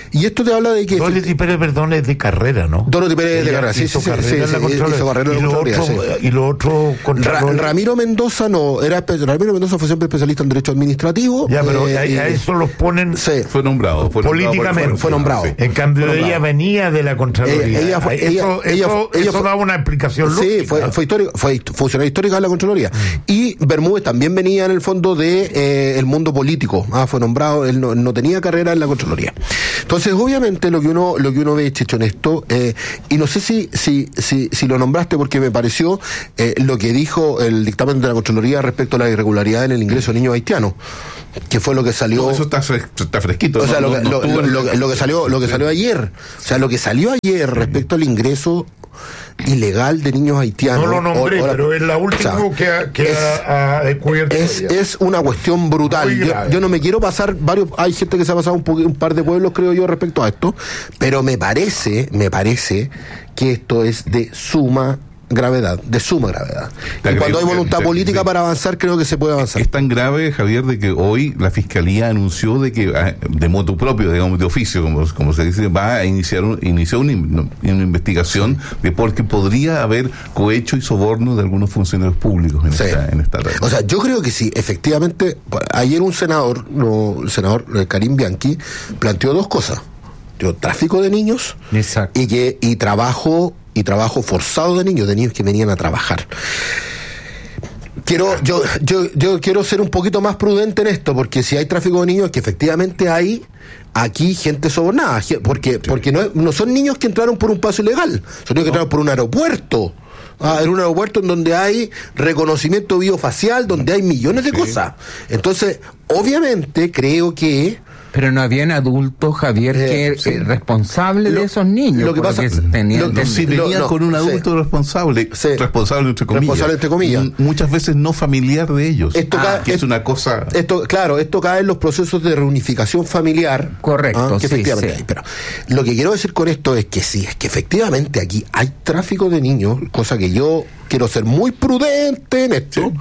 Y esto te habla de que... Dorothy Pérez, perdón, es de carrera, ¿no? Dorothy Pérez es de carrera, sí, hizo sí, carrera sí, en la sí, Contraloría. hizo carrera en la Y lo Contraloría, otro, sí. y lo otro Ra- Ramiro Mendoza no, era espe- Ramiro Mendoza fue siempre especialista en derecho administrativo. Ya, pero eh, a, y- a eso los ponen sí. Fue nombrado. Fue políticamente. nombrado, fue nombrado. En cambio, Fue ella nombrado. venía de la Contraloría. Ella, ella fue, eso ella, eso, ella, ella eso fue- daba una explicación Sí, lógica. fue, fue, histórico, fue hist- funcionaria histórica de la Contraloría. Y Bermúdez también venía en el fondo de eh, el mundo político. Ah, fue nombrado, él no, no tenía carrera en la Contraloría. Entonces, obviamente, lo que uno, lo que uno ve, Chicho, en esto, eh, y no sé si, si, si, si lo nombraste porque me pareció eh, lo que dijo el dictamen de la Contraloría respecto a la irregularidad en el ingreso de niños haitianos, que fue lo que salió. No, eso está, fres- está fresquito. O sea, no, lo, que- no, lo- no lo- tuvo- lo que- lo que salió, lo que salió ayer. O sea, lo que salió ayer respecto al ingreso ilegal de niños haitianos. No lo nombré, o- o la- pero es la última o sea, que ha, que es- ha, ha descubierto. Es, ella. es una cuestión brutal. Muy Yo, grave. yo no me quiero pasar varios. Hay gente que se ha pasado un, poqu- un par de pueblos, creo yo, respecto a esto. Pero me parece, me parece que esto es de suma gravedad, de suma gravedad. Te Y cuando hay agrego que- voluntad te- política sí. para avanzar, creo que se puede avanzar. Es tan grave, Javier, de que hoy la Fiscalía anunció de que, ah, de motu propio, digamos, de oficio, como, como se dice, va a iniciar un, inició una, in- una investigación de porque podría haber cohecho y soborno de algunos funcionarios públicos en, Sí. esta, en esta red. O sea, yo creo que sí, efectivamente, ayer un senador, no, el senador eh, Karim Bianchi, planteó dos cosas. Yo, tráfico de niños y que y trabajo y trabajo forzado de niños, de niños que venían a trabajar. Quiero, yo, yo, yo quiero ser un poquito más prudente en esto, porque si hay tráfico de niños, es que efectivamente hay aquí gente sobornada, ge- porque, porque no, no son niños que entraron por un paso ilegal, son niños que entraron por un aeropuerto. Ah, en un aeropuerto en donde hay reconocimiento biofacial, donde hay millones de cosas. Entonces, obviamente, creo que Pero no habían adultos, Javier, Eh, que sí. eh, responsables de esos niños. lo que por pasa- tenían lo- entendido. Si venían no, no, con un adulto sí. responsable, responsable entre comillas, Responsable entre comillas. M- muchas veces no familiar de ellos, Esto Ah, cae- que es una cosa. Esto, claro, esto cae en los procesos de reunificación familiar. Correcto, ah, que sí, efectivamente sí. hay. Pero lo que quiero decir con esto es que sí, es que efectivamente aquí hay tráfico de niños, cosa que yo quiero ser muy prudente en esto.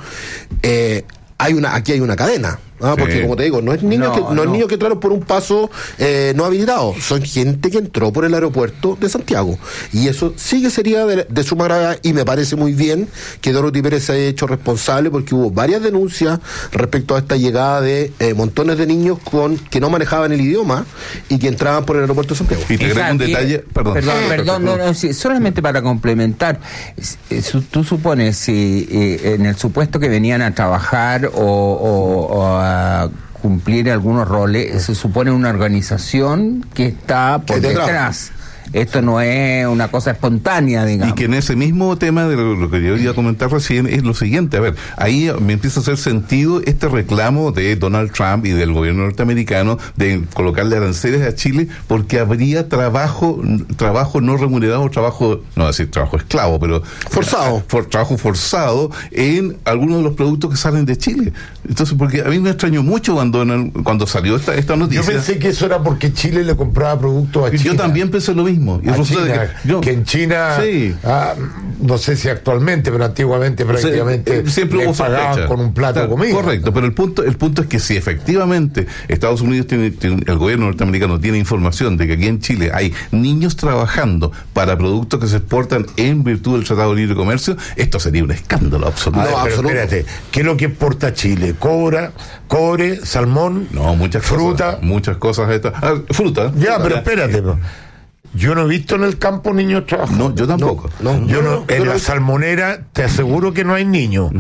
Eh, hay una, aquí hay una cadena. Ah, Sí. porque como te digo, no es niños No, que, no, no. es niños que entraron por un paso eh, no habilitado, son gente que entró por el aeropuerto de Santiago. Y eso sí que sería de, de suma gravedad, y me parece muy bien que Dorothy Pérez se haya hecho responsable, porque hubo varias denuncias respecto a esta llegada de eh, montones de niños con que no manejaban el idioma y que entraban por el aeropuerto de Santiago. Y te agrego un detalle, perdón. Perdón, perdón, no, no, sí, solamente para complementar. eh, su- Tú supones, si eh, en el supuesto que venían a trabajar o, o- o a cumplir algunos roles, se supone una organización que está por Que detrás. detrás. Esto no es una cosa espontánea, digamos. Y que en ese mismo tema de lo, lo que yo iba a comentar recién es lo siguiente, a ver, ahí me empieza a hacer sentido este reclamo de Donald Trump y del gobierno norteamericano de colocarle aranceles a Chile porque habría trabajo trabajo no remunerado, trabajo, no decir trabajo esclavo, pero Forzado. for- trabajo forzado en algunos de los productos que salen de Chile. Entonces, porque a mí me extrañó mucho cuando cuando salió esta, esta Yo noticia. pensé que eso era porque Chile le compraba productos a China. Yo también pensé lo mismo. Y A resulta China, que, yo- que en China, Sí. ah, no sé si actualmente, pero antiguamente prácticamente Se- siempre le hubo pagaban sospecha. con un plato Claro, de comida. Correcto, pero el punto, el punto es que si efectivamente Estados Unidos tiene, tiene- el gobierno norteamericano tiene información de que aquí en Chile hay niños trabajando para productos que se exportan en virtud del Tratado de Libre Comercio, esto sería un escándalo absoluto. A ver, pero espérate, ¿qué es lo que exporta Chile? Cobra, cobre, salmón, No, muchas fruta. cosas, muchas cosas estas. Ah, fruta. Ya, fruta, pero espérate, po. Yo no he visto en el campo niños trabajando. No, yo tampoco. No, Yo no, no, no, en yo la no- salmonera te aseguro que no hay niños.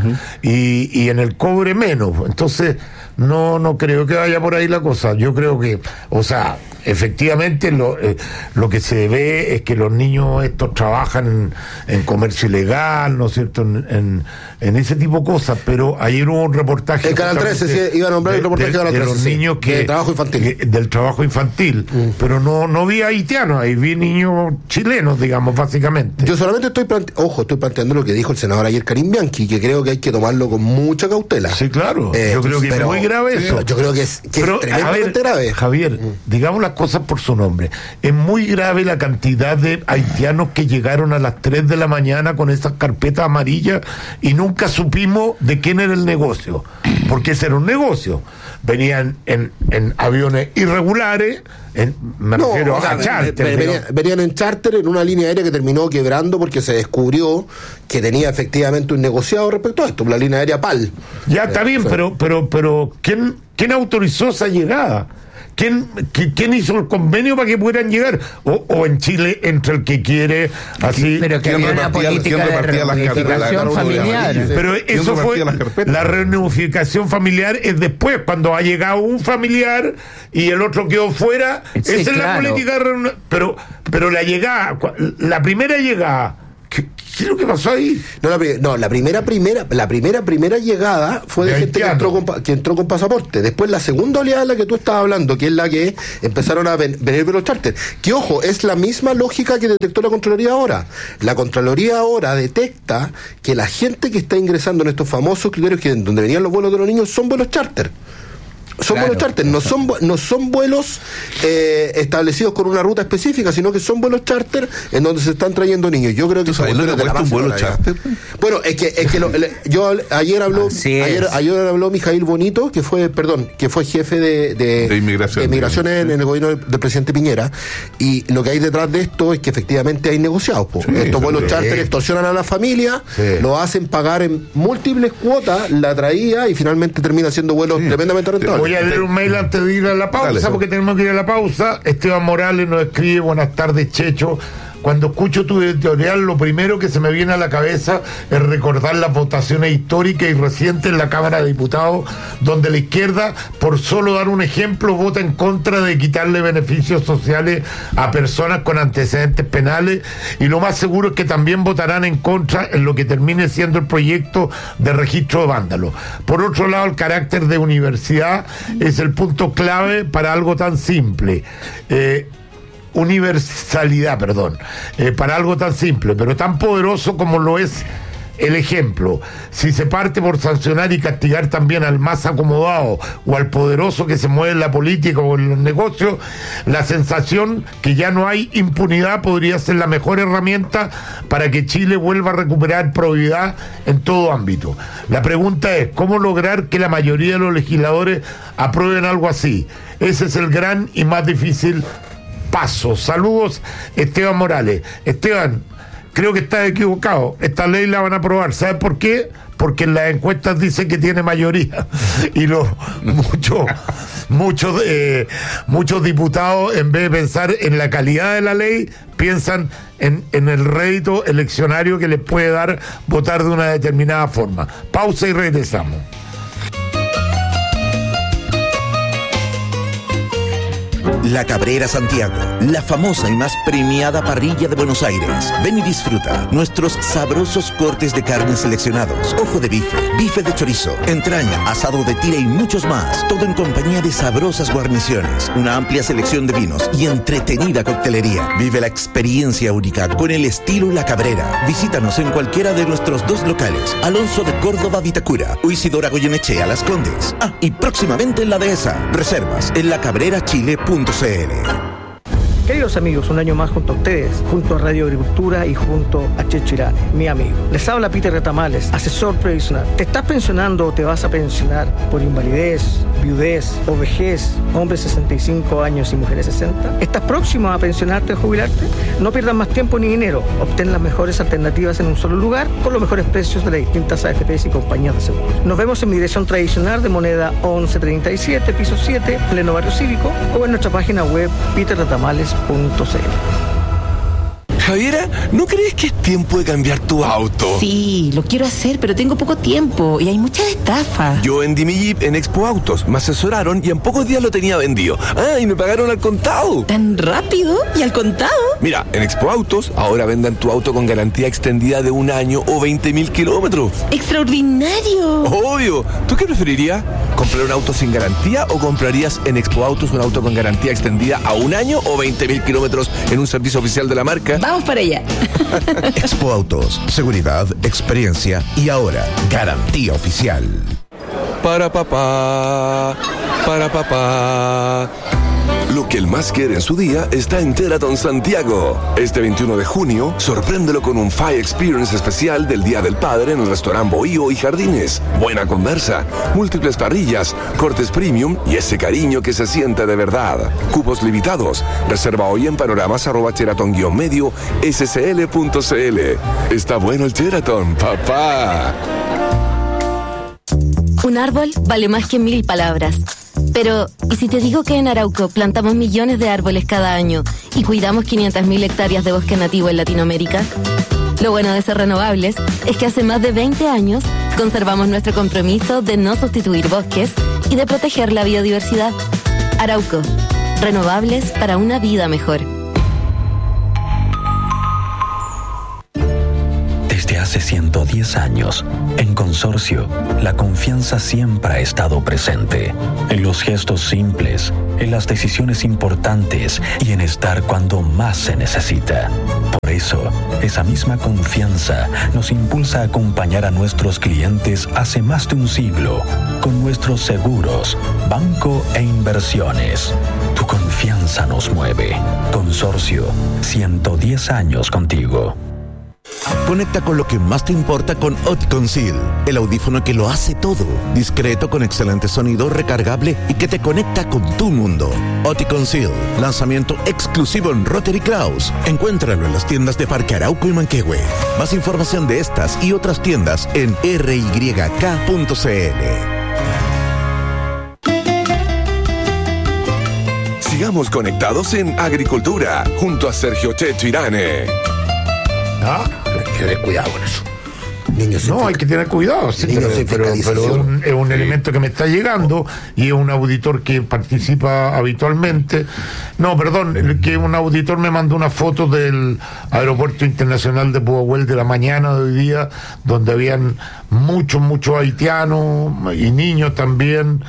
y, y en el cobre menos. Entonces, no, no creo que vaya por ahí la cosa. Yo creo que, o sea, efectivamente lo, eh, lo que se ve es que los niños estos trabajan en, en comercio ilegal, ¿no es cierto? En, en, en ese tipo de cosas. Pero ayer hubo un reportaje. El Canal trece, justamente sí, iba a nombrar el de- reportaje de, de Canal de trece, los sí, niños que. de trabajo infantil. que- del trabajo infantil. Pero no, no vi haitianos, ahí vi niños chilenos, digamos, básicamente. Yo solamente estoy plante- ojo, estoy planteando lo que dijo el senador ayer Karim Bianchi, que creo que hay que tomarlo con mucha cautela. Sí, claro. Eh, yo creo que pero- es muy grave eso. Yo creo que es, que es Pero, a tremendamente ver, grave. Javier, digamos las las cosas por su nombre. Es muy grave la cantidad de haitianos que llegaron a las tres de la mañana con esas carpetas amarillas y nunca supimos de quién era el negocio, porque ese era un negocio. Venían en, en aviones irregulares, en, me No, refiero o sea, a charter. ve- venían, venían en charter en una línea aérea que terminó quebrando porque se descubrió que tenía efectivamente un negociado respecto a esto, la línea aérea PAL. Ya está bien, pero, pero, pero ¿quién, quién autorizó esa llegada? ¿Quién, qui- ¿Quién hizo el convenio para que pudieran llegar? O, o en Chile, entre el que quiere, así. Pero que había una política de reunificación familiar. Pero eso fue. La reunificación familiar es después, cuando ha llegado un familiar y el otro quedó fuera. Sí, esa es la claro. política de reuni- Pero, pero la llegada, cua- la primera llegada. ¿Qué, qué es lo que pasó ahí? No, la, pri- no, la primera, primera, la primera, primera llegada fue de, De gente que haitianos. entró, con, pa- que entró con pasaporte. Después la segunda oleada de la que tú estabas hablando, que es la que empezaron a ven- venir de los charters. Que ojo, es la misma lógica que detectó la Contraloría ahora. La Contraloría ahora detecta que la gente que está ingresando en estos famosos criterios que donde venían los vuelos de los niños son vuelos charter. Son Claro. vuelos charter, no son, vu- no son vuelos eh, establecidos con una ruta específica, sino que son vuelos charter en donde se están trayendo niños. Yo creo que sabes lo que cuesta un vuelo charter? Bueno, es que, es que lo- le- yo habl- ayer habló Así es. ayer, ayer habló Mijail Bonito, que fue, perdón, que fue jefe de, de, De inmigración. de inmigración en, en el gobierno del, del presidente Piñera, y lo que hay detrás de esto es que efectivamente hay negociados. Po. Sí, Estos vuelos seguro. charter extorsionan a la familia, Sí. lo hacen pagar en múltiples cuotas la traía y finalmente termina siendo vuelos tremendamente rentables. Voy a leer un mail antes de ir a la pausa, Dale, porque tenemos que ir a la pausa. Esteban Morales nos escribe: buenas tardes, Checho. Cuando escucho tu editorial, lo primero que se me viene a la cabeza es recordar las votaciones históricas y recientes en la Cámara de Diputados, donde la izquierda, por solo dar un ejemplo, vota en contra de quitarle beneficios sociales a personas con antecedentes penales, y lo más seguro es que también votarán en contra en lo que termine siendo el proyecto de registro de vándalos. Por otro lado, el carácter de universidad es el punto clave para algo tan simple. Eh, universalidad, perdón, eh, para algo tan simple, pero tan poderoso como lo es el ejemplo. Si se parte por sancionar y castigar también al más acomodado o al poderoso que se mueve en la política o en los negocios, la sensación que ya no hay impunidad podría ser la mejor herramienta para que Chile vuelva a recuperar probidad en todo ámbito. La pregunta es, ¿cómo lograr que la mayoría de los legisladores aprueben algo así? Ese es el gran y más difícil paso. Saludos, Esteban Morales. Esteban, creo que estás equivocado. Esta ley la van a aprobar. ¿Sabes por qué? Porque en las encuestas dicen que tiene mayoría. Y los muchos, muchos, eh, muchos diputados, en vez de pensar en la calidad de la ley, piensan en, en el rédito eleccionario que les puede dar votar de una determinada forma. Pausa y regresamos. La Cabrera Santiago, la famosa y más premiada parrilla de Buenos Aires. Ven y disfruta nuestros sabrosos cortes de carne seleccionados, ojo de bife, bife de chorizo, entraña, asado de tira y muchos más. Todo en compañía de sabrosas guarniciones, una amplia selección de vinos y entretenida coctelería. Vive la experiencia única con el estilo La Cabrera. Visítanos en cualquiera de nuestros dos locales, Alonso de Córdoba, Vitacura, o Isidora Goyenechea, Las Condes. Ah, y próximamente en la Dehesa. Reservas en lacabrerachile punto c l. Queridos amigos, un año más junto a ustedes, junto a Radio Agricultura y junto a Checho Irán, mi amigo. Les habla Peter Retamales, asesor previsional. ¿Te estás pensionando o te vas a pensionar por invalidez, viudez o vejez, hombres sesenta y cinco años y mujeres sesenta? ¿Estás próximo a pensionarte o jubilarte? No pierdas más tiempo ni dinero. Obtén las mejores alternativas en un solo lugar con los mejores precios de las distintas A F Pes y compañías de seguros. Nos vemos en mi dirección tradicional de moneda once treinta y siete, piso siete, pleno barrio cívico, o en nuestra página web peter retamales punto c l. Javiera, ¿no crees que es tiempo de cambiar tu auto? Sí, lo quiero hacer, pero tengo poco tiempo y hay muchas estafas. Yo vendí mi Jeep en Expo Autos, me asesoraron y en pocos días lo tenía vendido. Ah, y me pagaron al contado. ¿Tan rápido? ¿Y al contado? Mira, en Expo Autos ahora vendan tu auto con garantía extendida de un año o veinte mil kilómetros. ¡Extraordinario! Obvio. ¿Tú qué preferirías? ¿Comprar un auto sin garantía o comprarías en Expo Autos un auto con garantía extendida a un año o veinte mil kilómetros en un servicio oficial de la marca? Vamos para allá. Expo Autos, seguridad, experiencia y ahora garantía oficial. Para papá, para papá. Lo que él más quiere en su día está en Teraton Santiago. Este veintiuno de junio, sorpréndelo con un F I Experience especial del Día del Padre en el restaurante Bohío y Jardines. Buena conversa, múltiples parrillas, cortes premium y ese cariño que se siente de verdad. Cupos limitados. Reserva hoy en panoramas arroba Sheraton guión medio scl punto cl. Está bueno el Sheraton, papá. Un árbol vale más que mil palabras. Pero, ¿y si te digo que en Arauco plantamos millones de árboles cada año y cuidamos quinientas mil hectáreas de bosque nativo en Latinoamérica? Lo bueno de ser renovables es que hace más de veinte años conservamos nuestro compromiso de no sustituir bosques y de proteger la biodiversidad. Arauco, renovables para una vida mejor. Desde hace ciento diez años, en Consorcio, la confianza siempre ha estado presente. En los gestos simples, en las decisiones importantes y en estar cuando más se necesita. Por eso, esa misma confianza nos impulsa a acompañar a nuestros clientes hace más de un siglo con nuestros seguros, banco e inversiones. Tu confianza nos mueve. Consorcio, ciento diez años contigo. Conecta con lo que más te importa con Oticon Seal, el audífono que lo hace todo, discreto con excelente sonido, recargable y que te conecta con tu mundo. Oticon Seal, lanzamiento exclusivo en Rotary Kraus. Encuéntralo en las tiendas de Parque Arauco y Manquehue. Más información de estas y otras tiendas en r y k punto c l. Sigamos conectados en Agricultura junto a Sergio Checho Irane. Ah, hay que tener cuidado con eso. Niños no, hay que tener cuidado, sí, pero, pero, pero es un, es un sí. elemento que me está llegando y es un auditor que participa habitualmente. No, perdón, que un auditor me mandó una foto del Aeropuerto Internacional de Pudahuel de la mañana de hoy día, donde habían muchos, muchos haitianos y niños también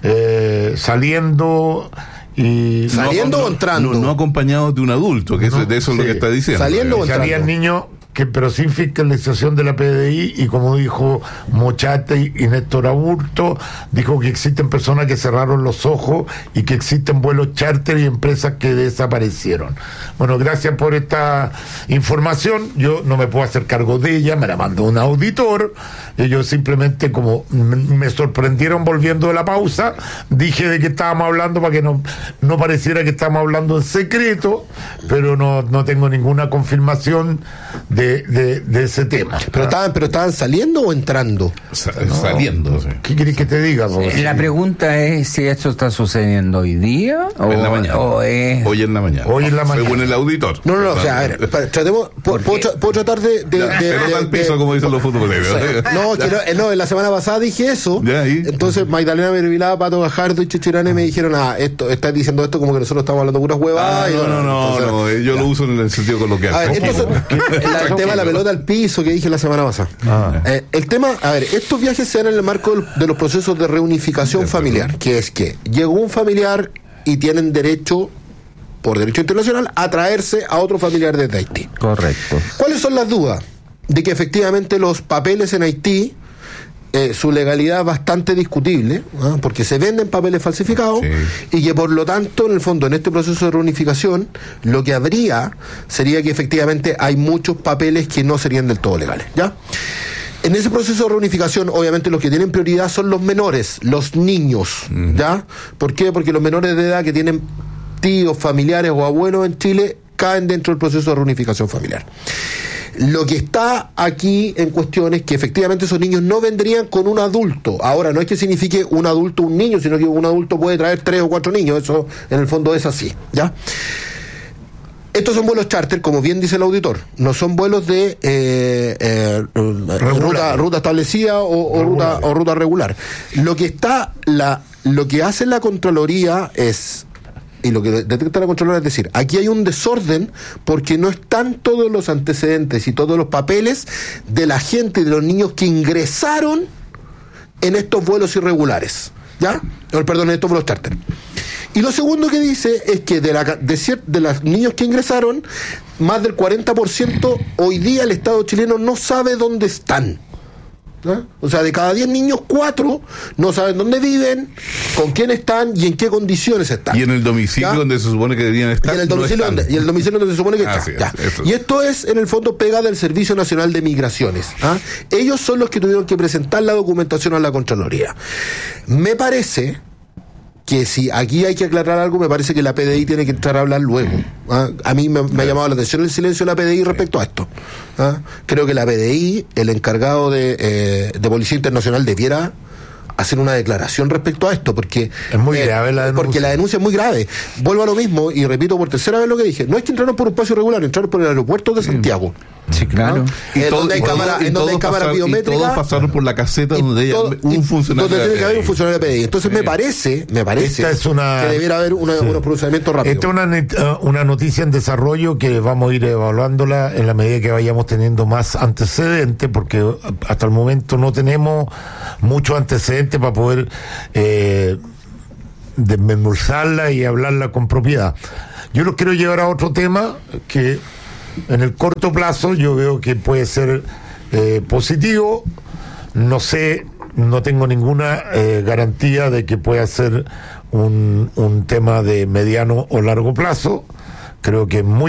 eh, saliendo. Y ¿Saliendo no, o entrando? No, no acompañados de un adulto, que no, eso, de eso sí. es lo que está diciendo. ¿Saliendo o entrando? Había niños que, pero sin fiscalización de la P D I, y como dijo Mochate y Néstor Aburto, dijo que existen personas que cerraron los ojos y que existen vuelos charter y empresas que desaparecieron. Bueno, gracias por esta información. Yo no me puedo hacer cargo de ella, me la mandó un auditor, y yo simplemente, como me sorprendieron volviendo de la pausa, dije de qué estábamos hablando para que no, no pareciera que estábamos hablando en secreto, pero no, no tengo ninguna confirmación de De, de, de ese tema. ¿Pero estaban, pero estaban saliendo o entrando? Sa- no. Saliendo. Sí. ¿Qué querés que te diga? Sí, la pregunta es si esto está sucediendo hoy día o en la mañana. O es... Hoy en la mañana. Hoy en la mañana. Según el auditor. No, no, no, o sea, a ver, tratemos, puedo, puedo tratar de... de, de, de Pelota al piso, de, como dicen los futboleros. No, que no, no, en la semana pasada dije eso. Ya, entonces Magdalena Mervilá, Pato Gajardo y Chechirane me dijeron, ah, esto, estás diciendo esto como que nosotros estamos hablando puras huevadas. Ah, no, no, no, entonces, no, yo ya. lo uso en el sentido coloquial. A ver, entonces, el tema de la pelota al piso que dije la semana pasada. Ah. Eh, el tema, a ver, estos viajes se dan en el marco de los procesos de reunificación familiar, que es que llegó un familiar y tienen derecho, por derecho internacional, a traerse a otro familiar desde Haití. Correcto. ¿Cuáles son las dudas? De que efectivamente los papeles en Haití, eh, su legalidad es bastante discutible, ¿eh? porque se venden papeles falsificados, sí. y que por lo tanto, en el fondo, en este proceso de reunificación, lo que habría sería que efectivamente hay muchos papeles que no serían del todo legales, ¿ya? En ese proceso de reunificación, obviamente los que tienen prioridad son los menores, los niños, ¿ya? ¿Por qué? Porque los menores de edad que tienen tíos, familiares o abuelos en Chile caen dentro del proceso de reunificación familiar. Lo que está aquí en cuestión es que efectivamente esos niños no vendrían con un adulto. Ahora, no es que signifique un adulto un niño, sino que un adulto puede traer tres o cuatro niños. Eso en el fondo es así, ¿ya? Estos son vuelos charter, como bien dice el auditor. No son vuelos de eh, eh, ruta, ruta establecida o, o, ruta, o ruta regular. Lo que está, la, lo que hace la Contraloría es... Y lo que detecta la Contraloría es decir, aquí hay un desorden porque no están todos los antecedentes y todos los papeles de la gente y de los niños que ingresaron en estos vuelos irregulares, ¿ya? O, perdón, en estos vuelos charter. Y lo segundo que dice es que de, la, de, cier, de los niños que ingresaron, más del cuarenta por ciento hoy día el Estado chileno no sabe dónde están. ¿no? O sea, de cada diez niños, cuatro no saben dónde viven, con quién están y en qué condiciones están. Y en el domicilio ¿ya? donde se supone que deberían estar. Y en el domicilio, no donde, y el domicilio donde se supone que Así están. es, Y esto es, en el fondo, pega del Servicio Nacional de Migraciones. ¿ah? Ellos son los que tuvieron que presentar la documentación a la Contraloría. Me parece que si aquí hay que aclarar algo, me parece que la P D I tiene que entrar a hablar luego. ¿ah? A mí me, me ha llamado la atención el silencio de la P D I respecto a esto. ¿ah? Creo que la P D I, el encargado de, eh, de Policía Internacional, debiera hacer una declaración respecto a esto, porque es muy eh, grave la denuncia. Porque la denuncia es muy grave. Vuelvo a lo mismo y repito por tercera vez lo que dije. No es que entraron por un paso irregular, entraron por el aeropuerto de Santiago. Sí, claro. ¿no? Y en todo- donde hay y todo- cámara, y en donde todos hay cámara pasaron- y biométrica. todos pasaron por la caseta donde hay todo- un funcionario donde de la tiene que haber P D I. un funcionario de P D I. Entonces me parece, me parece Esta es una- que debiera haber una, Sí. unos procedimientos rápidos. Esta es una, net- uh, una noticia en desarrollo que vamos a ir evaluándola en la medida que vayamos teniendo más antecedentes, porque uh, hasta el momento no tenemos muchos antecedentes para poder eh, desmenuzarla y hablarla con propiedad. Yo los quiero llevar a otro tema que en el corto plazo yo veo que puede ser eh, positivo. No sé, no tengo ninguna eh, garantía de que pueda ser un, un tema de mediano o largo plazo. Creo que es muy